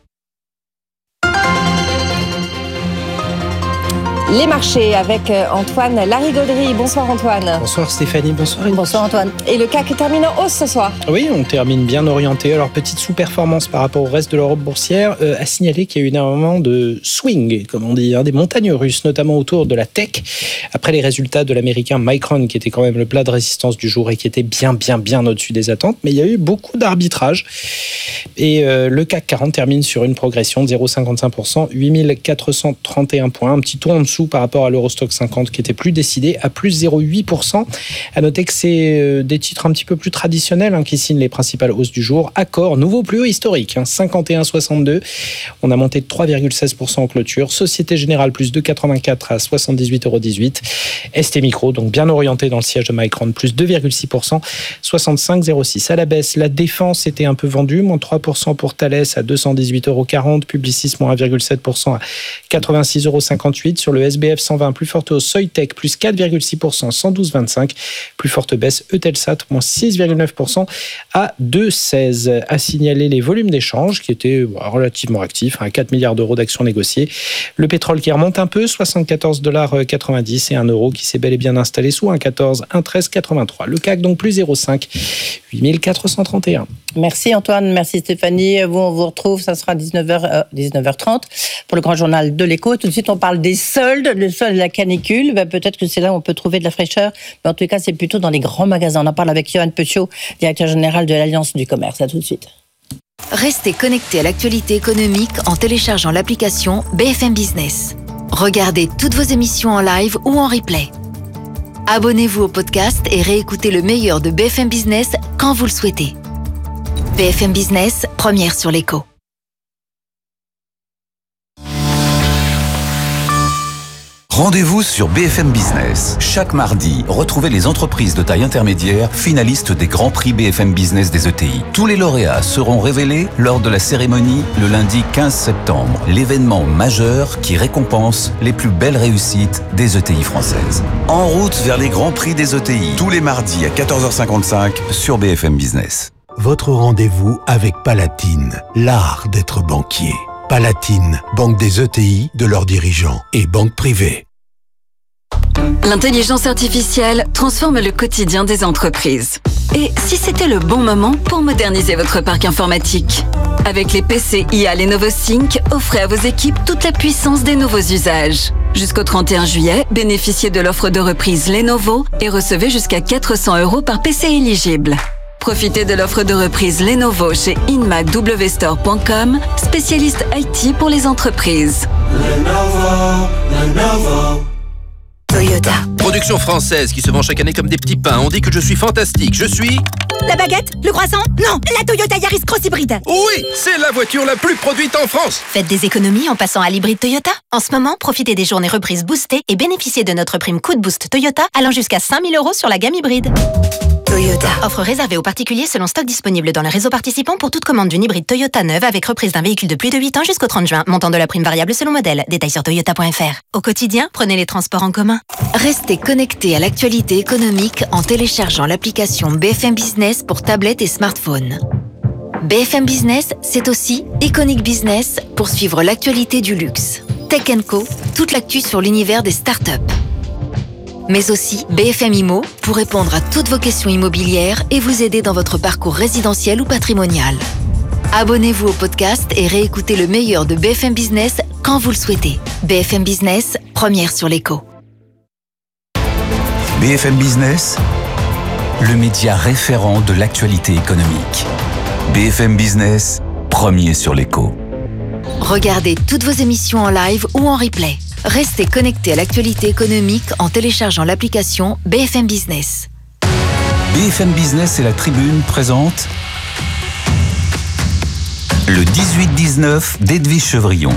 Les marchés avec Antoine Larigauderie. Bonsoir Antoine. Bonsoir Stéphanie, bonsoir. Bonsoir Antoine. Et le CAC termine en hausse ce soir. Oui, on termine bien orienté. Alors, petite sous-performance par rapport au reste de l'Europe boursière. À signaler qu'il y a eu énormément de swing, comme on dit, des montagnes russes, notamment autour de la tech. Après les résultats de l'américain Micron, qui était quand même le plat de résistance du jour et qui était bien au-dessus des attentes. Mais il y a eu beaucoup d'arbitrage. Et le CAC 40 termine sur une progression de 0,55%, 8431 points. Un petit tour en dessous par rapport à l'Eurostock 50 qui était plus décidé à plus 0,8%. À noter que c'est des titres un petit peu plus traditionnels qui signent les principales hausses du jour. Accor, nouveau plus haut historique, 51,62. On a monté de 3,16% en clôture. Société Générale plus 2,84 à 78,18 €. ST Micro, donc bien orienté dans le siège de Micron, plus 2,6%, 65,06. À la baisse, la défense était un peu vendue, moins 3% pour Thales à 218,40 €. Publicis, moins 1,7% à 86,58 €. Sur le SBF 120, plus forte hausse, Soitec, plus 4,6%, 112,25. Plus forte baisse, Eutelsat, moins 6,9% à 2,16. À signaler les volumes d'échange qui étaient relativement actifs, à 4 milliards d'euros d'actions négociées. Le pétrole qui remonte un peu, 74,90 $, et un euro qui s'est bel et bien installé sous 1,14, 1,1383. Le CAC donc plus 0,5, 8431. Merci Antoine, merci Stéphanie. Vous, on vous retrouve, ça sera 19h30 pour le grand journal de l'écho. Tout de suite, on parle des soldes, le solde de la canicule. Peut-être que c'est là où on peut trouver de la fraîcheur, mais en tout cas, c'est plutôt dans les grands magasins. On en parle avec Johan Petiot, directeur général de l'Alliance du commerce. À tout de suite. Restez connectés à l'actualité économique en téléchargeant l'application BFM Business. Regardez toutes vos émissions en live ou en replay. Abonnez-vous au podcast et réécoutez le meilleur de BFM Business quand vous le souhaitez. BFM Business, première sur l'écho. Rendez-vous sur BFM Business. Chaque mardi, retrouvez les entreprises de taille intermédiaire finalistes des Grands Prix BFM Business des ETI. Tous les lauréats seront révélés lors de la cérémonie le lundi 15 septembre. L'événement majeur qui récompense les plus belles réussites des ETI françaises. En route vers les Grands Prix des ETI. Tous les mardis à 14h55 sur BFM Business. Votre rendez-vous avec Palatine, l'art d'être banquier. Palatine, banque des ETI, de leurs dirigeants et banque privée. L'intelligence artificielle transforme le quotidien des entreprises. Et si c'était le bon moment pour moderniser votre parc informatique? Avec les PC IA Lenovo Sync, offrez à vos équipes toute la puissance des nouveaux usages. Jusqu'au 31 juillet, bénéficiez de l'offre de reprise Lenovo et recevez jusqu'à 400 € par PC éligible. Profitez de l'offre de reprise Lenovo chez inmacwstore.com, spécialiste IT pour les entreprises. Lenovo. Toyota. Production française qui se vend chaque année comme des petits pains. On dit que je suis fantastique. Je suis... La baguette? Le croissant? Non, la Toyota Yaris Cross Hybride. Oui, c'est la voiture la plus produite en France. Faites des économies en passant à l'hybride Toyota. En ce moment, profitez des journées reprises boostées et bénéficiez de notre prime coup de boost Toyota allant jusqu'à 5 000 € sur la gamme hybride. Toyota. Offre réservée aux particuliers selon stock disponible dans le réseau participant pour toute commande d'une hybride Toyota neuve avec reprise d'un véhicule de plus de 8 ans jusqu'au 30 juin. Montant de la prime variable selon modèle. Détails sur toyota.fr. Au quotidien, prenez les transports en commun. Restez connectés à l'actualité économique en téléchargeant l'application BFM Business pour tablette et smartphone. BFM Business, c'est aussi Iconic Business pour suivre l'actualité du luxe. Tech & Co, toute l'actu sur l'univers des startups. Mais aussi BFM Immo pour répondre à toutes vos questions immobilières et vous aider dans votre parcours résidentiel ou patrimonial. Abonnez-vous au podcast et réécoutez le meilleur de BFM Business quand vous le souhaitez. BFM Business, première sur l'écho. BFM Business, le média référent de l'actualité économique. BFM Business, premier sur l'écho. Regardez toutes vos émissions en live ou en replay. Restez connectés à l'actualité économique en téléchargeant l'application BFM Business. BFM Business et la Tribune présentent le 18-19 d'Edwige Chevrillon.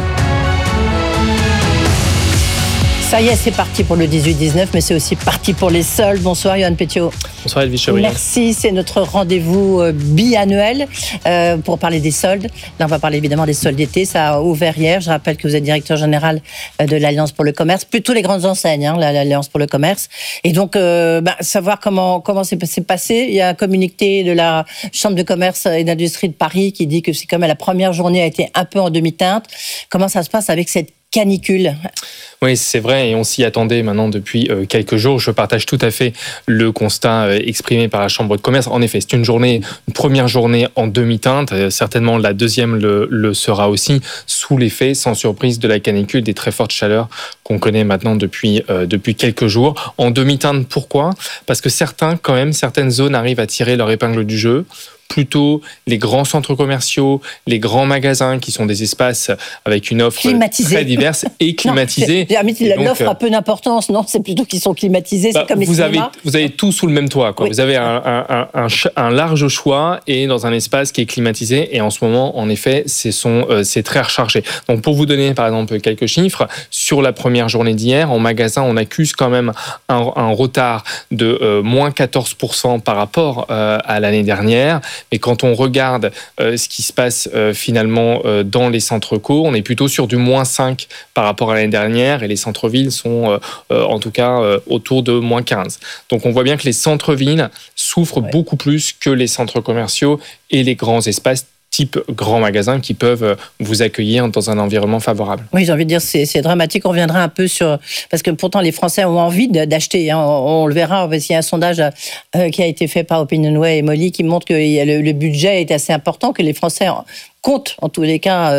Ça y est, c'est parti pour le 18-19, mais c'est aussi parti pour les soldes. Bonsoir, Yoann Petiot. Bonsoir, Edwige Chevrillon. Merci, c'est notre rendez-vous biannuel pour parler des soldes. Là, on va parler évidemment des soldes d'été. Ça a ouvert hier. Je rappelle que vous êtes directeur général de l'Alliance pour le commerce, plutôt les grandes enseignes, l'Alliance pour le commerce. Et donc, savoir comment c'est passé. Il y a un communiqué de la Chambre de commerce et d'industrie de Paris qui dit que c'est comme la première journée a été un peu en demi-teinte. Comment ça se passe avec cette canicule? Oui, c'est vrai, et on s'y attendait maintenant depuis quelques jours. Je partage tout à fait le constat exprimé par la Chambre de commerce. En effet, c'est une première journée en demi-teinte. Certainement, la deuxième le sera aussi, sous l'effet, sans surprise, de la canicule, des très fortes chaleurs qu'on connaît maintenant depuis quelques jours. En demi-teinte, pourquoi? Parce que certaines zones arrivent à tirer leur épingle du jeu. Plutôt les grands centres commerciaux, les grands magasins qui sont des espaces avec une offre très diverse et climatisée. L'offre a peu d'importance, non? C'est plutôt qu'ils sont climatisés, c'est comme les cinémas. Vous avez tout sous le même toit, quoi. Oui. Vous avez un large choix et dans un espace qui est climatisé. Et en ce moment, en effet, c'est très rechargé. Donc, pour vous donner, par exemple, quelques chiffres, sur la première journée d'hier, en magasin, on accuse quand même un retard de moins 14% par rapport à l'année dernière. Mais quand on regarde ce qui se passe finalement dans les centres-co, on est plutôt sur du moins 5 par rapport à l'année dernière et les centres-villes sont en tout cas autour de moins 15. Donc on voit bien que les centres-villes souffrent beaucoup plus que les centres commerciaux et les grands espaces type grands magasins qui peuvent vous accueillir dans un environnement favorable. Oui, j'ai envie de dire, c'est dramatique. On reviendra un peu sur... Parce que pourtant, les Français ont envie d'acheter. Hein. On le verra. Il y a un sondage qui a été fait par Opinionway et Molly qui montre que le budget est assez important, que les Français comptent, en tous les cas,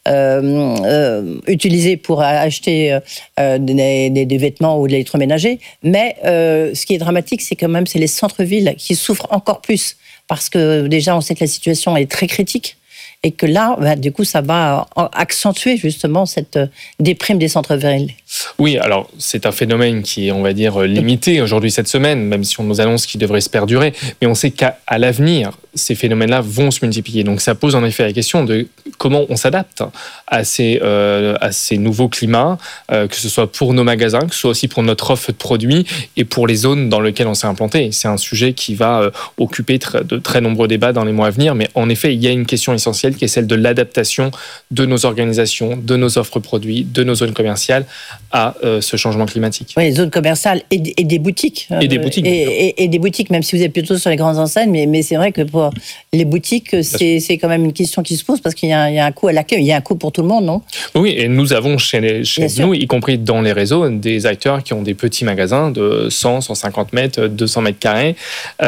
utiliser pour acheter des vêtements ou de l'électroménager. Mais ce qui est dramatique, c'est quand même les centres-villes qui souffrent encore plus. Parce que déjà, on sait que la situation est très critique et que là, du coup, ça va accentuer justement cette déprime des centres-villes. Oui, alors c'est un phénomène qui est, on va dire, limité aujourd'hui cette semaine, même si on nous annonce qu'il devrait se perdurer. Mais on sait qu'à l'avenir, ces phénomènes-là vont se multiplier. Donc ça pose en effet la question de comment on s'adapte à ces nouveaux climats, que ce soit pour nos magasins, que ce soit aussi pour notre offre de produits et pour les zones dans lesquelles on s'est implanté. C'est un sujet qui va occuper de très nombreux débats dans les mois à venir, mais en effet, il y a une question essentielle qui est celle de l'adaptation de nos organisations, de nos offres produits, de nos zones commerciales à ce changement climatique. Oui, les zones commerciales et des boutiques. Et des boutiques. Et des boutiques, même si vous êtes plutôt sur les grandes enseignes, mais c'est vrai que pour les boutiques, c'est quand même une question qui se pose parce qu'il y a un coût à l'accueil, il y a un coût pour tout le monde, non ? Oui, et nous avons chez nous, y compris dans les réseaux, des acteurs qui ont des petits magasins de 100, 150 mètres, 200 mètres carrés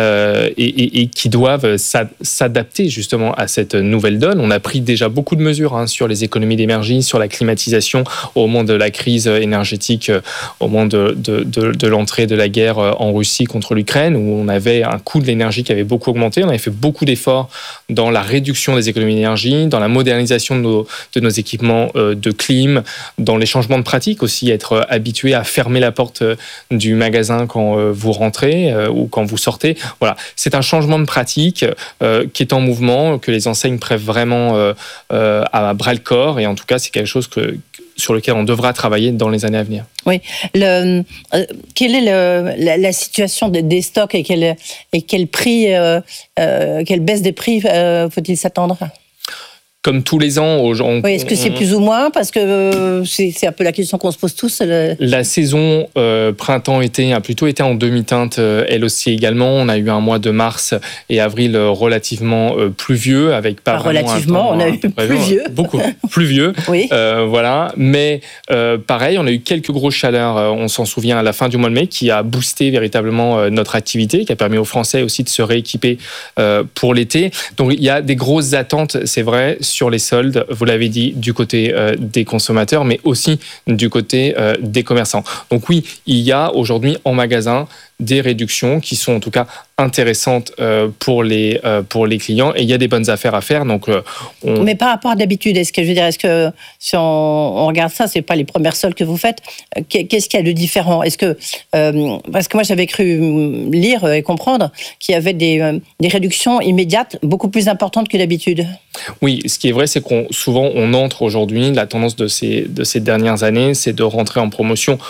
et qui doivent s'adapter justement à cette nouvelle donne. On a pris déjà beaucoup de mesures sur les économies d'énergie, sur la climatisation au moment de la crise énergétique, au moment de l'entrée de la guerre en Russie contre l'Ukraine, où on avait un coût de l'énergie qui avait beaucoup augmenté. On avait fait beaucoup d'efforts dans la réduction des économies d'énergie, dans la modernisation de nos équipements de clim, dans les changements de pratiques aussi, être habitué à fermer la porte du magasin quand vous rentrez ou quand vous sortez. Voilà, c'est un changement de pratique qui est en mouvement, que les enseignes prennent vraiment à bras le corps, et en tout cas, c'est quelque chose sur lequel on devra travailler dans les années à venir. Oui. Quelle est la situation des stocks et quel prix, quelle baisse des prix faut-il s'attendre ? Comme tous les ans, oui, est-ce que c'est plus ou moins ? Parce que c'est un peu la question qu'on se pose tous. La saison printemps-été a plutôt été en demi-teinte, elle aussi également. On a eu un mois de mars et avril relativement pluvieux, avec pas vraiment relativement, on a eu pluvieux. Beaucoup pluvieux. Oui. Voilà. Mais pareil, on a eu quelques grosses chaleurs, on s'en souvient, à la fin du mois de mai, qui a boosté véritablement notre activité, qui a permis aux Français aussi de se rééquiper pour l'été. Donc il y a des grosses attentes, c'est vrai, sur les soldes, vous l'avez dit, du côté des consommateurs, mais aussi du côté des commerçants. Donc oui, il y a aujourd'hui en magasin des réductions qui sont en tout cas intéressantes pour les clients, et il y a des bonnes affaires à faire. Donc, Mais par rapport à d'habitude, est-ce que si on regarde ça, c'est pas les premières soldes que vous faites, qu'est-ce qu'il y a de différent ? Est-ce que parce que moi j'avais cru lire et comprendre qu'il y avait des réductions immédiates beaucoup plus importantes que d'habitude. Oui, ce qui est vrai, c'est souvent on entre aujourd'hui, la tendance de ces dernières années, c'est de rentrer en promotion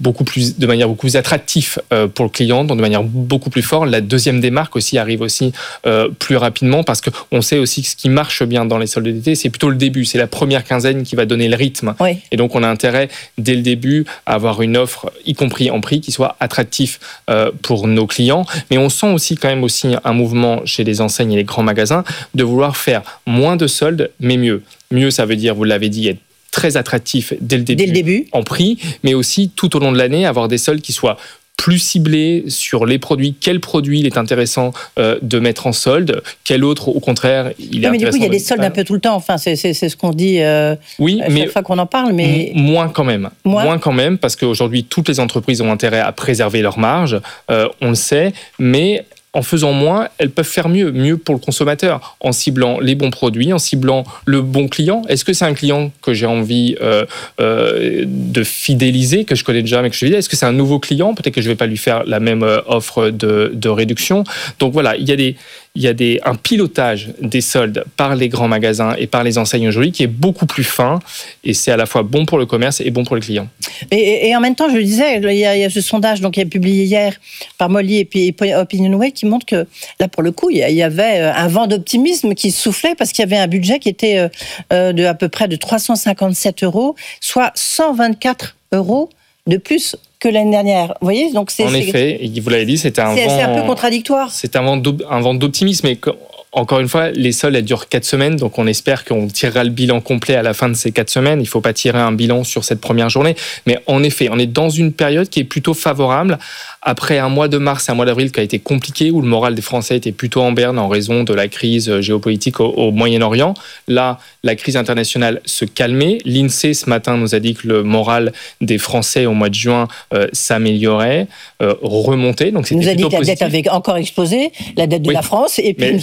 de manière beaucoup plus attractive pour le client, de manière beaucoup plus forte. La deuxième des marques aussi arrive aussi plus rapidement, parce qu'on sait aussi que ce qui marche bien dans les soldes d'été, c'est plutôt le début, c'est la première quinzaine qui va donner le rythme. Oui. Et donc on a intérêt dès le début à avoir une offre, y compris en prix, qui soit attractif pour nos clients. Mais on sent aussi quand même un mouvement chez les enseignes et les grands magasins de vouloir faire moins de soldes, mais mieux. Mieux, ça veut dire, vous l'avez dit, être très attractif dès le début en prix, mais aussi tout au long de l'année, avoir des soldes qui soient plus ciblés sur les produits. Quel produit il est intéressant de mettre en solde, quel autre, au contraire, il est intéressant. Mais du coup, il y a des soldes un peu tout le temps. Enfin, c'est ce qu'on dit oui, à chaque fois qu'on en parle. Mais moins quand même. Moins quand même, parce qu'aujourd'hui, toutes les entreprises ont intérêt à préserver leurs marges. On le sait, mais en faisant moins, elles peuvent faire mieux pour le consommateur, en ciblant les bons produits, en ciblant le bon client. Est-ce que c'est un client que j'ai envie de fidéliser, que je connais déjà, mais que je fidèle ? Est-ce que c'est un nouveau client ? Peut-être que je ne vais pas lui faire la même offre de réduction. Donc voilà, il y a un pilotage des soldes par les grands magasins et par les enseignes aujourd'hui qui est beaucoup plus fin, et c'est à la fois bon pour le commerce et bon pour les clients. Et en même temps, je le disais, il y a ce sondage qui est publié hier par Molly et puis Opinionway qui montre que là, pour le coup, il y avait un vent d'optimisme qui soufflait, parce qu'il y avait un budget qui était de à peu près de 357 €, soit 124 € de plus que l'année dernière. Vous voyez, donc en effet, vous l'avez dit, c'est un peu contradictoire. C'est un vent d'optimisme, mais encore une fois, les soldes, elles durent 4 semaines, donc on espère qu'on tirera le bilan complet à la fin de ces 4 semaines. Il ne faut pas tirer un bilan sur cette première journée. Mais en effet, on est dans une période qui est plutôt favorable. Après un mois de mars et un mois d'avril qui a été compliqué, où le moral des Français était plutôt en berne en raison de la crise géopolitique au Moyen-Orient. Là, la crise internationale se calmait. L'INSEE, ce matin, nous a dit que le moral des Français au mois de juin s'améliorait, remontait. Donc c'était il nous a dit plutôt que la positif. dette avait encore explosé, la dette de la France, et puis il nous a dit aussi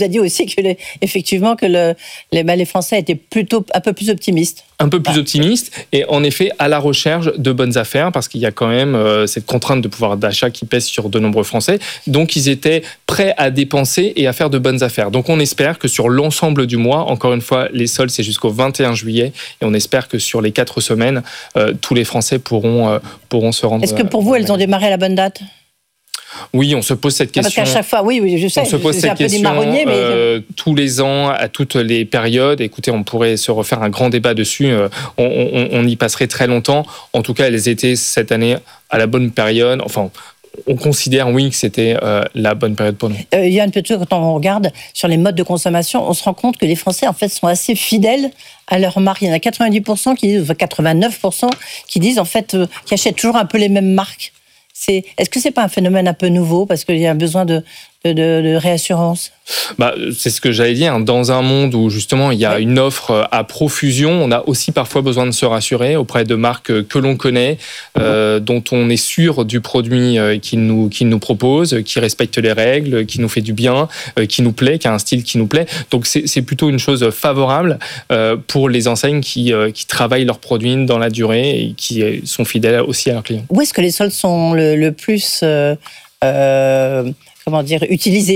c'est que effectivement que les Français étaient plutôt un peu plus optimistes. Un peu plus optimiste et en effet à la recherche de bonnes affaires parce qu'il y a quand même cette contrainte de pouvoir d'achat qui pèse sur de nombreux Français. Donc ils étaient prêts à dépenser et à faire de bonnes affaires. Donc on espère que sur l'ensemble du mois, encore une fois, les soldes c'est jusqu'au 21 juillet et on espère que sur les 4 semaines, tous les Français pourront se rendre. Est-ce que pour vous, elles ont démarré à la bonne date ? Oui, on se pose cette question. Parce qu'à chaque fois, oui, je sais. On se pose cette question tous les ans, à toutes les périodes. Écoutez, on pourrait se refaire un grand débat dessus. On y passerait très longtemps. En tout cas, elles étaient cette année à la bonne période. Enfin, on considère, oui, que c'était la bonne période pour nous. Yoann Petiot, quand on regarde sur les modes de consommation, on se rend compte que les Français, en fait, sont assez fidèles à leur marque. Il y en a 90% qui disent, 89% qui disent, en fait, qui achètent toujours un peu les mêmes marques. Est-ce que c'est pas un phénomène un peu nouveau parce qu'il y a un besoin de réassurance ? C'est ce que j'allais dire. Dans un monde où justement il y a une offre à profusion, on a aussi parfois besoin de se rassurer auprès de marques que l'on connaît, dont on est sûr du produit qu'ils nous proposent, qui respecte les règles, qui nous fait du bien, qui nous plaît, qui a un style qui nous plaît. Donc c'est plutôt une chose favorable pour les enseignes qui travaillent leurs produits dans la durée et qui sont fidèles aussi à leurs clients. Où est-ce que les soldes sont le plus utilisés ?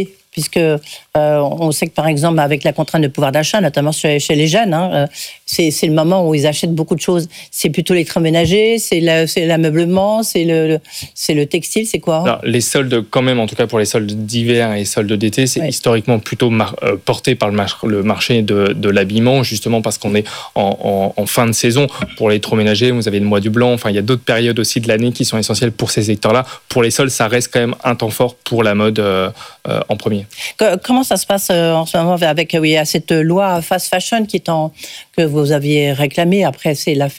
Puisque on sait que, par exemple, avec la contrainte de pouvoir d'achat, notamment chez les jeunes, c'est le moment où ils achètent beaucoup de choses. C'est plutôt l'électroménager, c'est l'ameublement, c'est le textile, c'est quoi ? Alors, les soldes, quand même, en tout cas pour les soldes d'hiver et soldes d'été, c'est historiquement plutôt porté par le marché de l'habillement, justement parce qu'on est en fin de saison. Pour l'électroménager, vous avez le mois du blanc, enfin, il y a d'autres périodes aussi de l'année qui sont essentielles pour ces secteurs-là. Pour les soldes, ça reste quand même un temps fort pour la mode en premier. Comment ça se passe en ce moment avec cette loi fast fashion que vous aviez réclamée après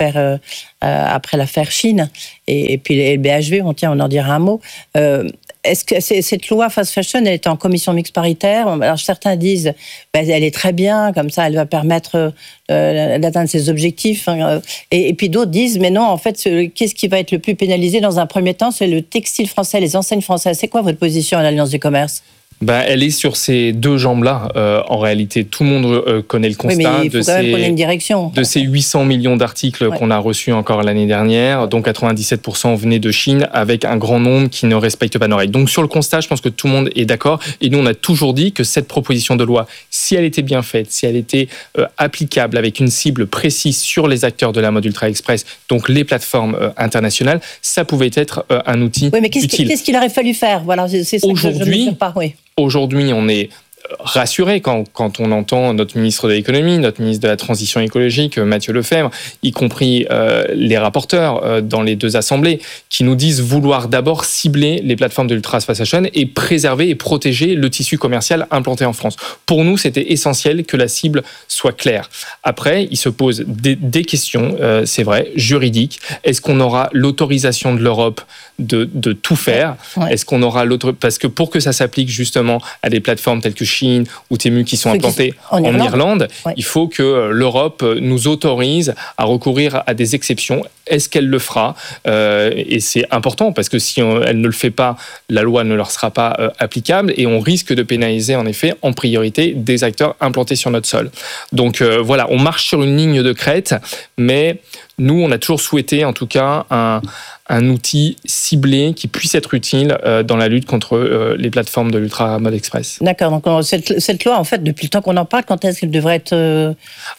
l'affaire Chine et puis le BHV, on en dira un mot. Est-ce que cette loi fast fashion, elle est en commission mixte paritaire ? Alors certains disent elle est très bien, comme ça elle va permettre d'atteindre ses objectifs. Et puis d'autres disent mais non, en fait, qu'est-ce qui va être le plus pénalisé dans un premier temps ? C'est le textile français, les enseignes françaises. C'est quoi votre position à l'Alliance du commerce ? Elle est sur ces deux jambes-là. En réalité, tout le monde connaît le constat de ces 800 millions d'articles qu'on a reçus encore l'année dernière, dont 97% venaient de Chine, avec un grand nombre qui ne respectent pas nos règles. Donc sur le constat, je pense que tout le monde est d'accord. Et nous, on a toujours dit que cette proposition de loi, si elle était bien faite, si elle était applicable avec une cible précise sur les acteurs de la mode ultra express, donc les plateformes internationales, ça pouvait être un outil utile. Qu'est-ce qu'il aurait fallu faire ? Voilà, c'est ça que je ne mesure pas. Aujourd'hui, on est rassuré quand on entend notre ministre de l'économie, notre ministre de la transition écologique, Mathieu Lefebvre, y compris les rapporteurs dans les deux assemblées, qui nous disent vouloir d'abord cibler les plateformes de l'ultra fast fashion et préserver et protéger le tissu commercial implanté en France. Pour nous, c'était essentiel que la cible soit claire. Après, il se pose des questions, c'est vrai, juridiques. Est-ce qu'on aura l'autorisation de l'Europe de tout faire ? Est-ce qu'on aura parce que pour que ça s'applique justement à des plateformes telles que Chine ou Temu qui sont implantées en Irlande, il faut que l'Europe nous autorise à recourir à des exceptions. Est-ce qu'elle le fera ? Et c'est important parce que si elle ne le fait pas, la loi ne leur sera pas applicable et on risque de pénaliser en effet en priorité des acteurs implantés sur notre sol. Donc voilà, on marche sur une ligne de crête, mais nous, on a toujours souhaité en tout cas un outil ciblé qui puisse être utile dans la lutte contre les plateformes de l'ultra mode express. D'accord, donc cette loi, en fait, depuis le temps qu'on en parle, quand est-ce qu'elle devrait être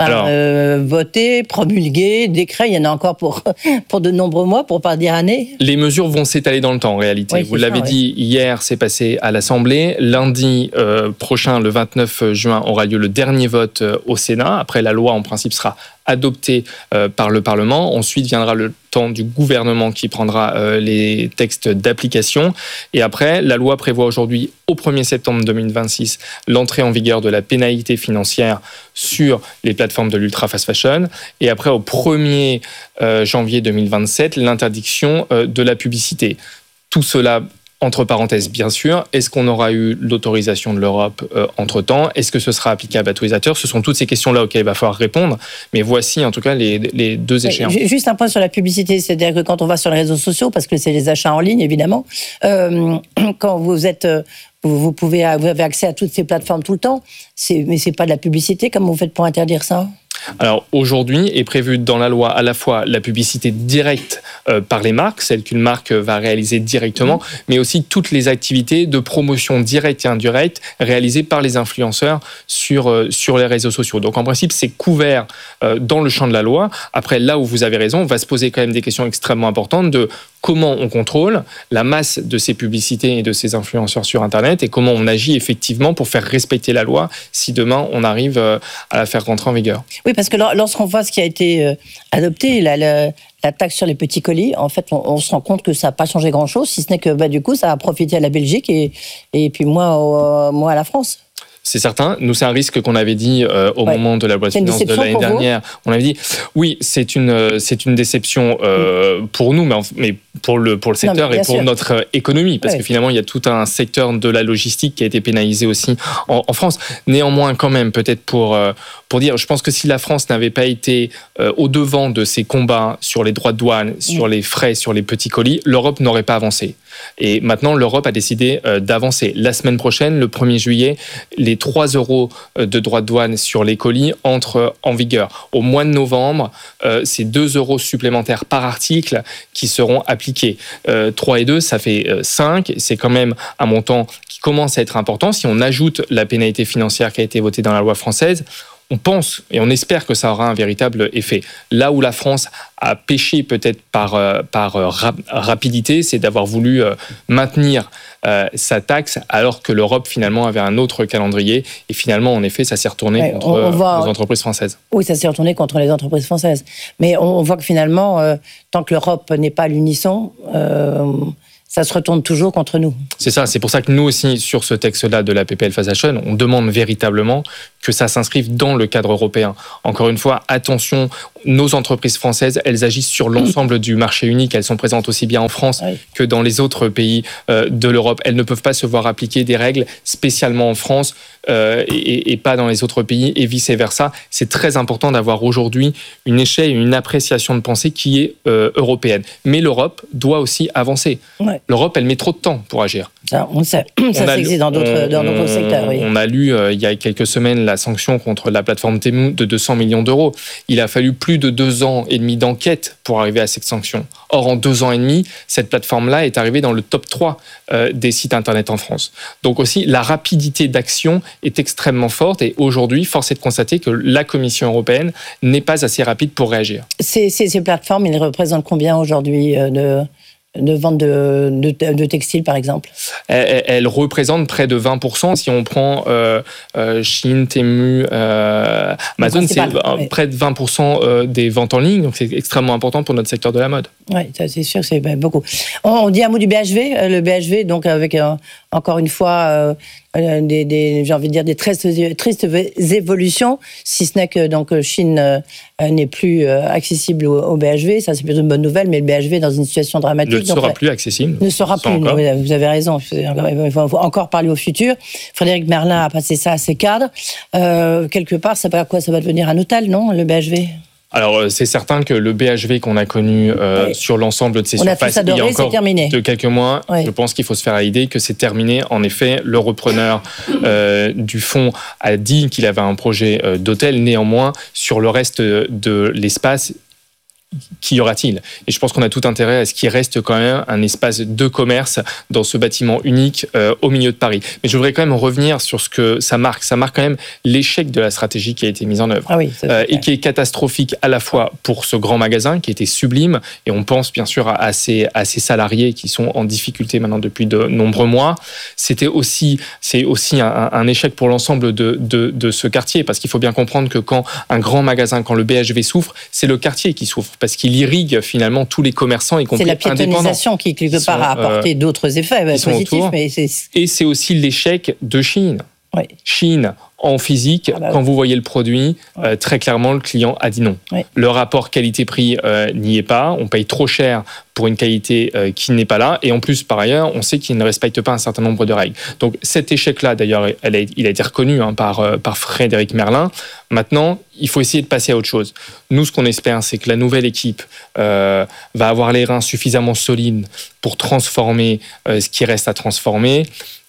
votée, promulguée, décret ? Il y en a encore pour de nombreux mois, pour ne pas dire années. Les mesures vont s'étaler dans le temps, en réalité. Oui, vous l'avez dit, hier, c'est passé à l'Assemblée. Lundi prochain, le 29 juin, aura lieu le dernier vote au Sénat. Après, la loi, en principe, sera adoptée par le Parlement. Ensuite viendra le temps du gouvernement qui prendra les textes d'application. Et après, la loi prévoit aujourd'hui, au 1er septembre 2026, l'entrée en vigueur de la pénalité financière sur les plateformes de l'ultra fast fashion. Et après, au 1er janvier 2027, l'interdiction de la publicité. Tout cela entre parenthèses, bien sûr. Est-ce qu'on aura eu l'autorisation de l'Europe entre-temps ? Est-ce que ce sera applicable à tous les acteurs ? Ce sont toutes ces questions-là auxquelles il va falloir répondre. Mais voici, en tout cas, les deux échéances. Juste un point sur la publicité. C'est-à-dire que quand on va sur les réseaux sociaux, parce que c'est les achats en ligne, évidemment, quand vous êtes Vous avez accès à toutes ces plateformes tout le temps. Mais c'est pas de la publicité. Comment vous faites pour interdire ça ? Alors aujourd'hui est prévue dans la loi à la fois la publicité directe par les marques, celle qu'une marque va réaliser directement, mais aussi toutes les activités de promotion directe et indirecte réalisées par les influenceurs sur les réseaux sociaux. Donc en principe, c'est couvert dans le champ de la loi. Après, là où vous avez raison, on va se poser quand même des questions extrêmement importantes de comment on contrôle la masse de ces publicités et de ces influenceurs sur Internet et comment on agit effectivement pour faire respecter la loi si demain on arrive à la faire rentrer en vigueur. Oui, parce que lorsqu'on voit ce qui a été adopté, la taxe sur les petits colis, en fait, on se rend compte que ça n'a pas changé grand-chose, si ce n'est que du coup, ça a profité à la Belgique et puis moins à la France. C'est certain. Nous, c'est un risque qu'on avait dit au moment de la loi de finances de l'année dernière. On avait dit, oui, c'est une déception pour nous, mais pour le secteur et pour notre économie, parce que finalement, il y a tout un secteur de la logistique qui a été pénalisé aussi en France. Néanmoins, quand même, peut-être pour dire, je pense que si la France n'avait pas été au-devant de ces combats sur les droits de douane, sur les frais, sur les petits colis, l'Europe n'aurait pas avancé. Et maintenant, l'Europe a décidé d'avancer. La semaine prochaine, le 1er juillet, les 3 € de droits de douane sur les colis entrent en vigueur. Au mois de novembre, c'est 2 € supplémentaires par article qui seront appliqués. 3 et 2, ça fait 5. C'est quand même un montant qui commence à être important. Si on ajoute la pénalité financière qui a été votée dans la loi française, on pense et on espère que ça aura un véritable effet. Là où la France a péché peut-être par rapidité, c'est d'avoir voulu maintenir sa taxe alors que l'Europe finalement avait un autre calendrier et finalement en effet ça s'est retourné contre les entreprises françaises. Oui, ça s'est retourné contre les entreprises françaises. Mais on voit que finalement, tant que l'Europe n'est pas à l'unisson, ça se retourne toujours contre nous. C'est ça, c'est pour ça que nous aussi, sur ce texte-là de la PPL Fast Fashion, on demande véritablement que ça s'inscrive dans le cadre européen. Encore une fois, attention, nos entreprises françaises, elles agissent sur l'ensemble du marché unique, elles sont présentes aussi bien en France que dans les autres pays de l'Europe. Elles ne peuvent pas se voir appliquer des règles spécialement en France et pas dans les autres pays et vice-versa. C'est très important d'avoir aujourd'hui une échelle et une appréciation de pensée qui est européenne. Mais l'Europe doit aussi avancer. Ouais. L'Europe, elle met trop de temps pour agir. Ça, on le sait. Ça existe dans d'autres secteurs. Oui. On a lu il y a quelques semaines la sanction contre la plateforme Temu de 200 millions d'euros. Il a fallu plus de 2 ans et demi d'enquête pour arriver à cette sanction. Or, en 2 ans et demi, cette plateforme-là est arrivée dans le top 3 des sites Internet en France. Donc aussi, la rapidité d'action est extrêmement forte et aujourd'hui, force est de constater que la Commission européenne n'est pas assez rapide pour réagir. Ces plateformes, elles représentent combien aujourd'hui de vente de textiles, par exemple? Elle représente près de 20%. Si on prend Shein, Temu, Amazon, c'est près de 20% des ventes en ligne. Donc, c'est extrêmement important pour notre secteur de la mode. Oui, c'est sûr, c'est beaucoup. On dit un mot du BHV. Le BHV, donc, avec encore une fois... j'ai envie de dire des tristes évolutions, si ce n'est que donc Chine n'est plus accessible au BHV. Ça, c'est plutôt une bonne nouvelle, mais le BHV est dans une situation dramatique. Ne sera plus accessible. Ne sera plus. Encore. Vous avez raison. Il faut encore parler au futur. Frédéric Merlin a passé ça à ses cadres. Quelque part, ça va devenir un hôtel, non, le BHV? Alors, c'est certain que le BHV qu'on a connu sur l'ensemble de ces surfaces, il y a encore de quelques mois, je pense qu'il faut se faire à l'idée que c'est terminé. En effet, le repreneur du fonds a dit qu'il avait un projet d'hôtel. Néanmoins, sur le reste de l'espace, qu'y aura-t-il? Et je pense qu'on a tout intérêt à ce qu'il reste quand même un espace de commerce dans ce bâtiment unique au milieu de Paris. Mais je voudrais quand même revenir sur ce que ça marque. Ça marque quand même l'échec de la stratégie qui a été mise en œuvre et qui est catastrophique à la fois pour ce grand magasin qui était sublime, et on pense bien sûr à ces salariés qui sont en difficulté maintenant depuis de nombreux mois. C'est aussi un échec pour l'ensemble de ce quartier, parce qu'il faut bien comprendre que quand un grand magasin, quand le BHV souffre, c'est le quartier qui souffre, parce qu'il irrigue finalement tous les commerçants, y compris indépendants. C'est la piétonisation qui, quelque part, a apporté d'autres effets positifs. Et c'est aussi l'échec de Chine. Oui. Chine, en physique, quand vous voyez le produit, très clairement, le client a dit non. Oui. Le rapport qualité-prix n'y est pas. On paye trop cher pour une qualité qui n'est pas là. Et en plus, par ailleurs, on sait qu'il ne respecte pas un certain nombre de règles. Donc cet échec-là, d'ailleurs, il a été reconnu par Frédéric Merlin. Maintenant, il faut essayer de passer à autre chose. Nous, ce qu'on espère, c'est que la nouvelle équipe va avoir les reins suffisamment solides pour transformer ce qui reste à transformer.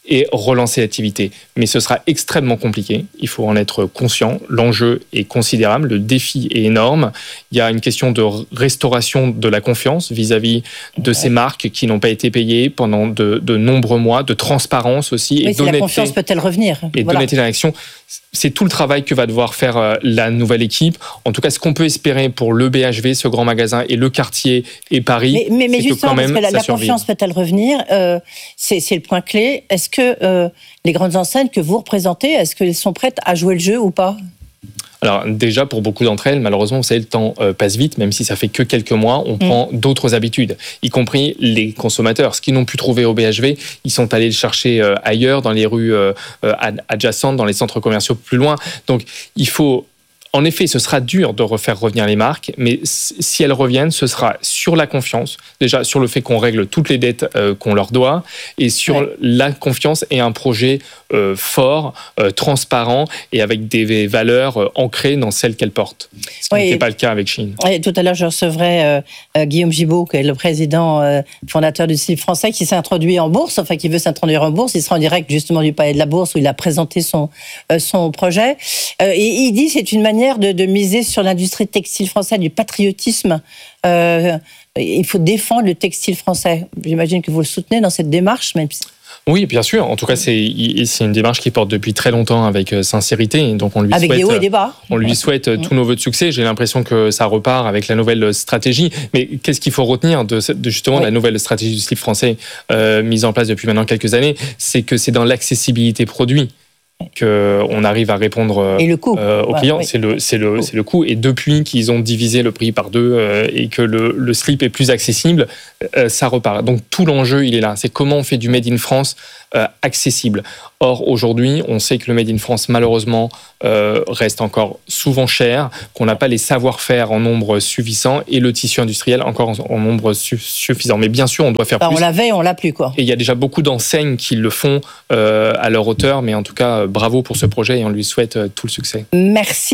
et relancer l'activité. Mais ce sera extrêmement compliqué, il faut en être conscient. L'enjeu est considérable, le défi est énorme. Il y a une question de restauration de la confiance vis-à-vis de ces marques qui n'ont pas été payées pendant de nombreux mois, de transparence aussi. Oui, la confiance peut-elle revenir? Et d'honnêteté dans l'action. C'est tout le travail que va devoir faire la nouvelle équipe. En tout cas, ce qu'on peut espérer pour le BHV, ce grand magasin, et le quartier et Paris, mais c'est justement, que quand même, parce que la survive. confiance peut-elle revenir? C'est le point clé. Est-ce que les grandes enseignes que vous représentez, est-ce qu'elles sont prêtes à jouer le jeu ou pas? Alors déjà, pour beaucoup d'entre elles, malheureusement, vous savez, le temps passe vite, même si ça fait que quelques mois, on prend d'autres habitudes, y compris les consommateurs. Ce qu'ils n'ont pu trouver au BHV, ils sont allés le chercher ailleurs, dans les rues adjacentes, dans les centres commerciaux plus loin. Donc, il faut... En effet, ce sera dur de refaire revenir les marques, mais si elles reviennent, ce sera sur la confiance, déjà sur le fait qu'on règle toutes les dettes qu'on leur doit, et sur la confiance et un projet fort, transparent et avec des valeurs ancrées dans celles qu'elles portent. Ce qui n'était pas le cas avec Shein. Oui, tout à l'heure, je recevrai Guillaume Gibault, qui est le président fondateur du slip français, qui s'est introduit en bourse, enfin qui veut s'introduire en bourse. Il sera en direct justement du Palais de la Bourse où il a présenté son projet. Et il dit que c'est une manière de miser sur l'industrie textile française, du patriotisme. Il faut défendre le textile français. J'imagine que vous le soutenez dans cette démarche, même si... Oui, bien sûr. En tout cas, c'est une démarche qui porte depuis très longtemps avec sincérité. Donc on lui avec souhaite, des hauts et des bas. On lui souhaite tous nos vœux de succès. J'ai l'impression que ça repart avec la nouvelle stratégie. Mais qu'est-ce qu'il faut retenir de justement la nouvelle stratégie du slip français mise en place depuis maintenant quelques années? C'est que c'est dans l'accessibilité produit qu'on arrive à répondre et le coût. aux clients. C'est le coût. Et depuis qu'ils ont divisé le prix par deux et que le slip est plus accessible, ça repart. Donc tout l'enjeu, il est là. C'est comment on fait du Made in France accessible. Or, aujourd'hui, on sait que le Made in France, malheureusement, reste encore souvent cher, qu'on n'a pas les savoir-faire en nombre suffisant et le tissu industriel encore en nombre suffisant. Mais bien sûr, on doit faire plus. On l'avait, on l'a plus, quoi. Et il y a déjà beaucoup d'enseignes qui le font à leur hauteur, mais en tout cas, bravo pour ce projet et on lui souhaite tout le succès. Merci.